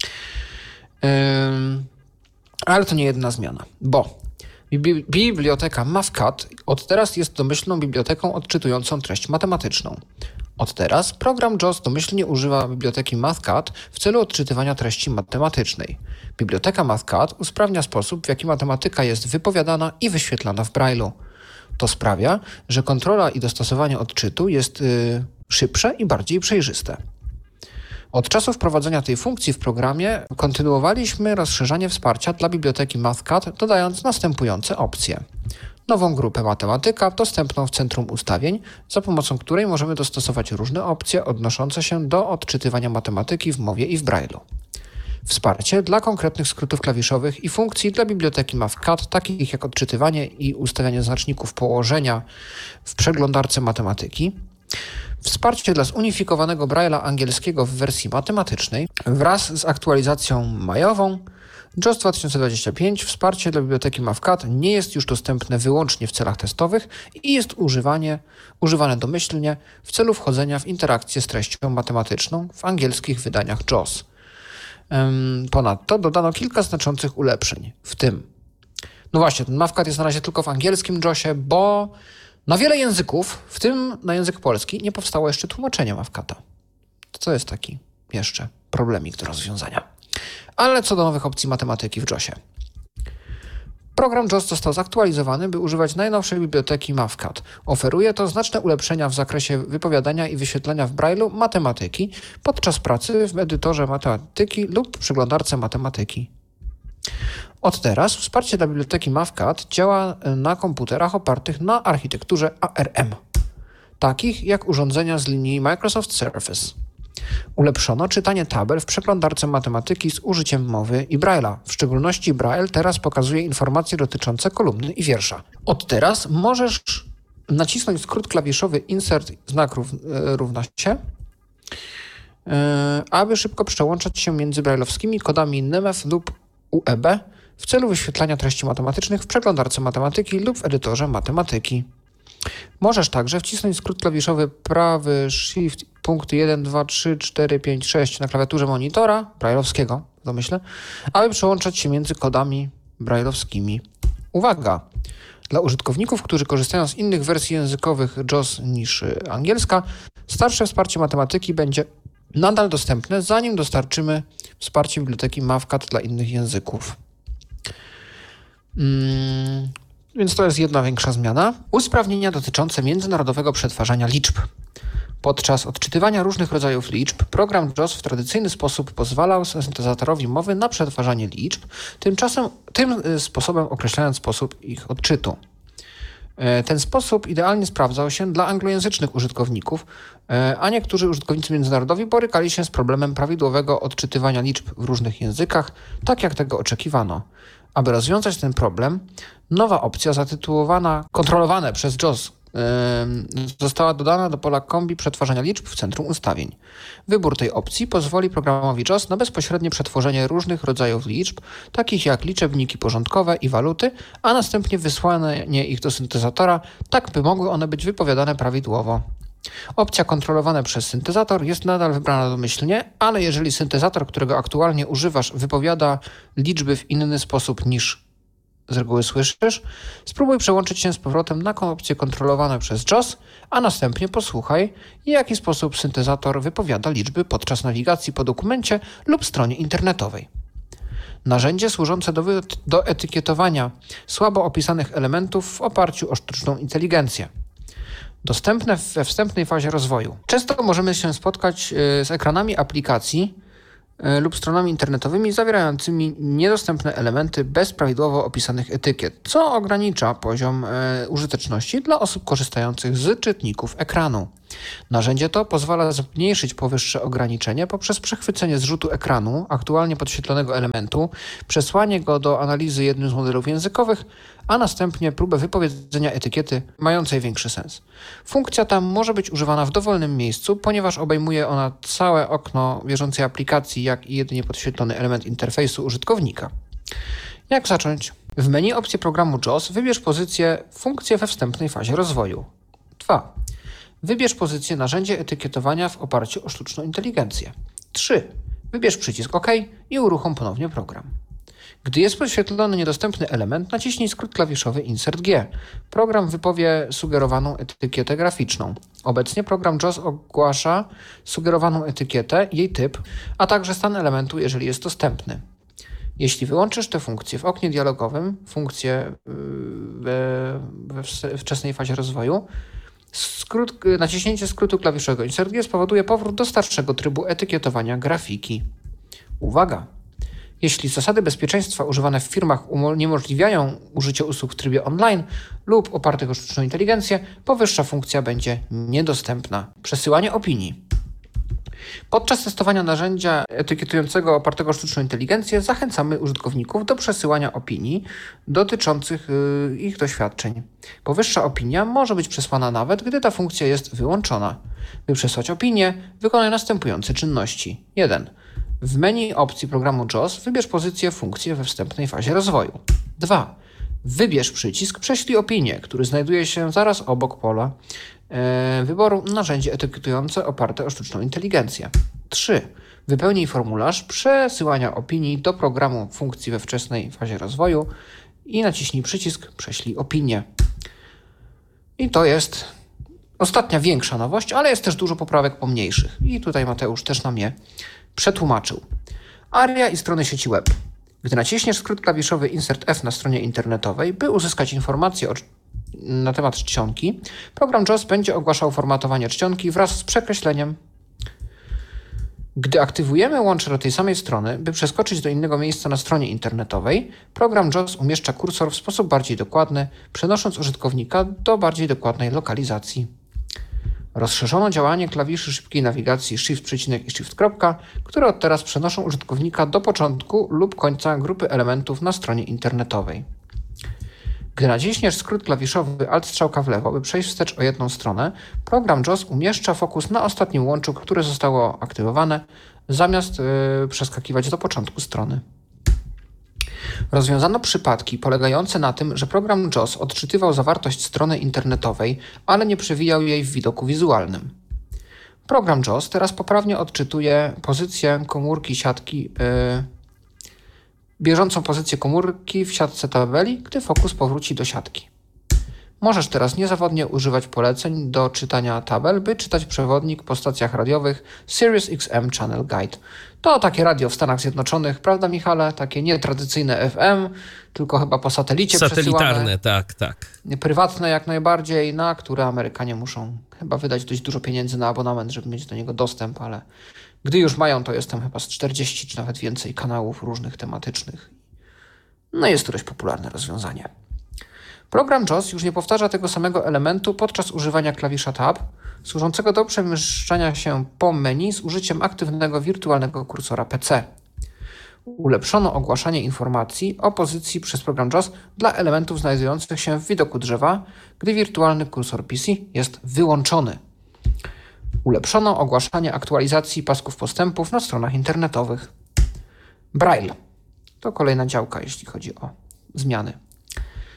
Ale to nie jedna zmiana, bo biblioteka Mathcad od teraz jest domyślną biblioteką odczytującą treść matematyczną. Od teraz program JAWS domyślnie używa biblioteki Mathcad w celu odczytywania treści matematycznej. Biblioteka Mathcad usprawnia sposób, w jaki matematyka jest wypowiadana i wyświetlana w Braille'u. To sprawia, że kontrola i dostosowanie odczytu jest yy, szybsze i bardziej przejrzyste. Od czasu wprowadzenia tej funkcji w programie kontynuowaliśmy rozszerzanie wsparcia dla biblioteki Mathcad, dodając następujące opcje. Nową grupę matematyka dostępną w centrum ustawień, za pomocą której możemy dostosować różne opcje odnoszące się do odczytywania matematyki w mowie i w Braille'u. Wsparcie dla konkretnych skrótów klawiszowych i funkcji dla biblioteki Mathcad, takich jak odczytywanie i ustawianie znaczników położenia w przeglądarce matematyki. Wsparcie dla zunifikowanego Braille'a angielskiego w wersji matematycznej wraz z aktualizacją majową. JAWS dwa tysiące dwudziesty piąty wsparcie dla biblioteki Mathcad nie jest już dostępne wyłącznie w celach testowych i jest używanie, używane domyślnie w celu wchodzenia w interakcję z treścią matematyczną w angielskich wydaniach JAWS. Ponadto dodano kilka znaczących ulepszeń, w tym no właśnie, ten Mathcad jest na razie tylko w angielskim JAWSie, bo na wiele języków, w tym na język polski, nie powstało jeszcze tłumaczenie Mathcada. To jest taki jeszcze problemik do rozwiązania. Ale co do nowych opcji matematyki w JAWSie. Program JAWS został zaktualizowany, by używać najnowszej biblioteki Mathcad. Oferuje to znaczne ulepszenia w zakresie wypowiadania i wyświetlania w Braille'u matematyki podczas pracy w edytorze matematyki lub przeglądarce matematyki. Od teraz wsparcie dla biblioteki Mathcad działa na komputerach opartych na architekturze A R M, takich jak urządzenia z linii Microsoft Surface. Ulepszono czytanie tabel w przeglądarce matematyki z użyciem mowy i Braille'a. W szczególności Braille teraz pokazuje informacje dotyczące kolumny i wiersza. Od teraz możesz nacisnąć skrót klawiszowy Insert znak rów, równa się, aby szybko przełączać się między braille'owskimi kodami N M E F lub U E B w celu wyświetlania treści matematycznych w przeglądarce matematyki lub w edytorze matematyki. Możesz także wcisnąć skrót klawiszowy prawy Shift punkty jeden, dwa, trzy, cztery, pięć, sześć na klawiaturze monitora braille'owskiego, domyślę, aby przełączać się między kodami braille'owskimi. Uwaga! Dla użytkowników, którzy korzystają z innych wersji językowych JAWS niż angielska, starsze wsparcie matematyki będzie nadal dostępne, zanim dostarczymy wsparcie biblioteki Mathcad dla innych języków. Hmm, więc to jest jedna większa zmiana. Usprawnienia dotyczące międzynarodowego przetwarzania liczb. Podczas odczytywania różnych rodzajów liczb program JAWS w tradycyjny sposób pozwalał syntezatorowi mowy na przetwarzanie liczb, tymczasem tym sposobem określając sposób ich odczytu. Ten sposób idealnie sprawdzał się dla anglojęzycznych użytkowników, a niektórzy użytkownicy międzynarodowi borykali się z problemem prawidłowego odczytywania liczb w różnych językach, tak jak tego oczekiwano. Aby rozwiązać ten problem, nowa opcja zatytułowana Kontrolowane przez JAWS yy, została dodana do pola kombi przetwarzania liczb w centrum ustawień. Wybór tej opcji pozwoli programowi JAWS na bezpośrednie przetworzenie różnych rodzajów liczb, takich jak liczebniki porządkowe i waluty, a następnie wysłanie ich do syntezatora, tak by mogły one być wypowiadane prawidłowo. Opcja kontrolowana przez syntezator jest nadal wybrana domyślnie, ale jeżeli syntezator, którego aktualnie używasz, wypowiada liczby w inny sposób niż z reguły słyszysz, spróbuj przełączyć się z powrotem na opcje kontrolowane przez J O S, a następnie posłuchaj, w jaki sposób syntezator wypowiada liczby podczas nawigacji po dokumencie lub stronie internetowej. Narzędzie służące do, wy- do etykietowania słabo opisanych elementów w oparciu o sztuczną inteligencję. Dostępne we wstępnej fazie rozwoju. Często możemy się spotkać z ekranami aplikacji lub stronami internetowymi zawierającymi niedostępne elementy bez prawidłowo opisanych etykiet, co ogranicza poziom e, użyteczności dla osób korzystających z czytników ekranu. Narzędzie to pozwala zmniejszyć powyższe ograniczenie poprzez przechwycenie zrzutu ekranu aktualnie podświetlonego elementu, przesłanie go do analizy jednym z modelów językowych, a następnie próbę wypowiedzenia etykiety mającej większy sens. Funkcja ta może być używana w dowolnym miejscu, ponieważ obejmuje ona całe okno bieżącej aplikacji, jak i jedynie podświetlony element interfejsu użytkownika. Jak zacząć? W menu opcji programu J O S wybierz pozycję Funkcje we wstępnej fazie rozwoju. dwa. Wybierz pozycję Narzędzie etykietowania w oparciu o sztuczną inteligencję. trzy. Wybierz przycisk OK i uruchom ponownie program. Gdy jest podświetlony niedostępny element, naciśnij skrót klawiszowy Insert G. Program wypowie sugerowaną etykietę graficzną. Obecnie program J O S ogłasza sugerowaną etykietę, jej typ, a także stan elementu, jeżeli jest dostępny. Jeśli wyłączysz tę funkcję w oknie dialogowym, funkcję we, we wczesnej fazie rozwoju, skrót, naciśnięcie skrótu klawiszowego Insert G spowoduje powrót do starszego trybu etykietowania grafiki. Uwaga! Jeśli zasady bezpieczeństwa używane w firmach uniemożliwiają użycie usług w trybie online lub opartych o sztuczną inteligencję, powyższa funkcja będzie niedostępna. Przesyłanie opinii. Podczas testowania narzędzia etykietującego opartego o sztuczną inteligencję zachęcamy użytkowników do przesyłania opinii dotyczących yy, ich doświadczeń. Powyższa opinia może być przesłana nawet, gdy ta funkcja jest wyłączona. By przesłać opinię, wykonaj następujące czynności. jeden. W menu opcji programu J O S wybierz pozycję Funkcje we wstępnej fazie rozwoju. dwa. Wybierz przycisk Prześlij opinię, który znajduje się zaraz obok pola e, wyboru Narzędzie etykietujące oparte o sztuczną inteligencję. trzy. Wypełnij formularz przesyłania opinii do programu Funkcji we wczesnej fazie rozwoju i naciśnij przycisk Prześlij opinię. I to jest ostatnia większa nowość, ale jest też dużo poprawek pomniejszych. I tutaj Mateusz też nam je przetłumaczył. Aria i strony sieci web. Gdy naciśniesz skrót klawiszowy Insert F na stronie internetowej, by uzyskać informacje o, na temat czcionki, program J O S będzie ogłaszał formatowanie czcionki wraz z przekreśleniem. Gdy aktywujemy łącze do tej samej strony, by przeskoczyć do innego miejsca na stronie internetowej, program J O S umieszcza kursor w sposób bardziej dokładny, przenosząc użytkownika do bardziej dokładnej lokalizacji. Rozszerzono działanie klawiszy szybkiej nawigacji Shift przycinek i Shift kropka, które od teraz przenoszą użytkownika do początku lub końca grupy elementów na stronie internetowej. Gdy naciśniesz skrót klawiszowy Alt strzałka w lewo, by przejść wstecz o jedną stronę, program J O S umieszcza fokus na ostatnim łączu, które zostało aktywowane, zamiast yy, przeskakiwać do początku strony. Rozwiązano przypadki polegające na tym, że program J O S odczytywał zawartość strony internetowej, ale nie przewijał jej w widoku wizualnym. Program J O S teraz poprawnie odczytuje pozycję komórki siatki, yy, bieżącą pozycję komórki w siatce tabeli, gdy fokus powróci do siatki. Możesz teraz niezawodnie używać poleceń do czytania tabel, by czytać przewodnik po stacjach radiowych Sirius X M Channel Guide. To takie radio w Stanach Zjednoczonych, prawda Michale? Takie nietradycyjne F M, tylko chyba po satelicie satelitarne, przesyłane. tak, tak. Prywatne jak najbardziej, na które Amerykanie muszą chyba wydać dość dużo pieniędzy na abonament, żeby mieć do niego dostęp, ale gdy już mają, to jest tam chyba z czterdzieści czy nawet więcej kanałów różnych tematycznych. No jest to dość popularne rozwiązanie. Program J O S już nie powtarza tego samego elementu podczas używania klawisza Tab, służącego do przemieszczania się po menu z użyciem aktywnego wirtualnego kursora P C. Ulepszono ogłaszanie informacji o pozycji przez program J O S dla elementów znajdujących się w widoku drzewa, gdy wirtualny kursor P C jest wyłączony. Ulepszono ogłaszanie aktualizacji pasków postępów na stronach internetowych. Braille to kolejna działka, jeśli chodzi o zmiany.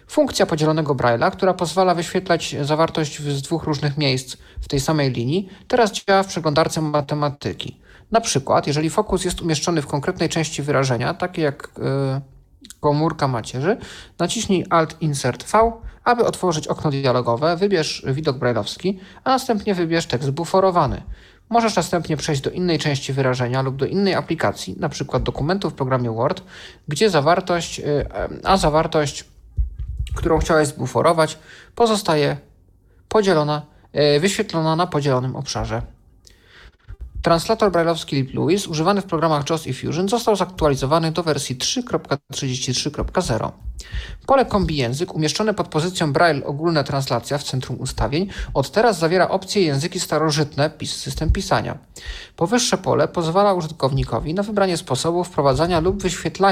Funkcja podzielonego Braille'a, która pozwala wyświetlać zawartość z dwóch różnych miejsc w tej samej linii, teraz działa w przeglądarce matematyki. Na przykład, jeżeli fokus jest umieszczony w konkretnej części wyrażenia, takie jak yy, komórka macierzy, naciśnij Alt-Insert-V, aby otworzyć okno dialogowe, wybierz widok brajlowski, a następnie wybierz tekst buforowany. Możesz następnie przejść do innej części wyrażenia lub do innej aplikacji, na przykład dokumentu w programie Word, gdzie zawartość, yy, a zawartość, którą chciałeś zbuforować, pozostaje podzielona, yy, wyświetlona na podzielonym obszarze. Translator brajlowski LibLouis używany w programach JAWS i Fusion został zaktualizowany do wersji trzy kropka trzydzieści trzy kropka zero. Pole kombi język umieszczone pod pozycją Braille ogólna translacja w centrum ustawień od teraz zawiera opcję języki starożytne pis system pisania. Powyższe pole pozwala użytkownikowi na wybranie sposobu wprowadzania lub wyświetlania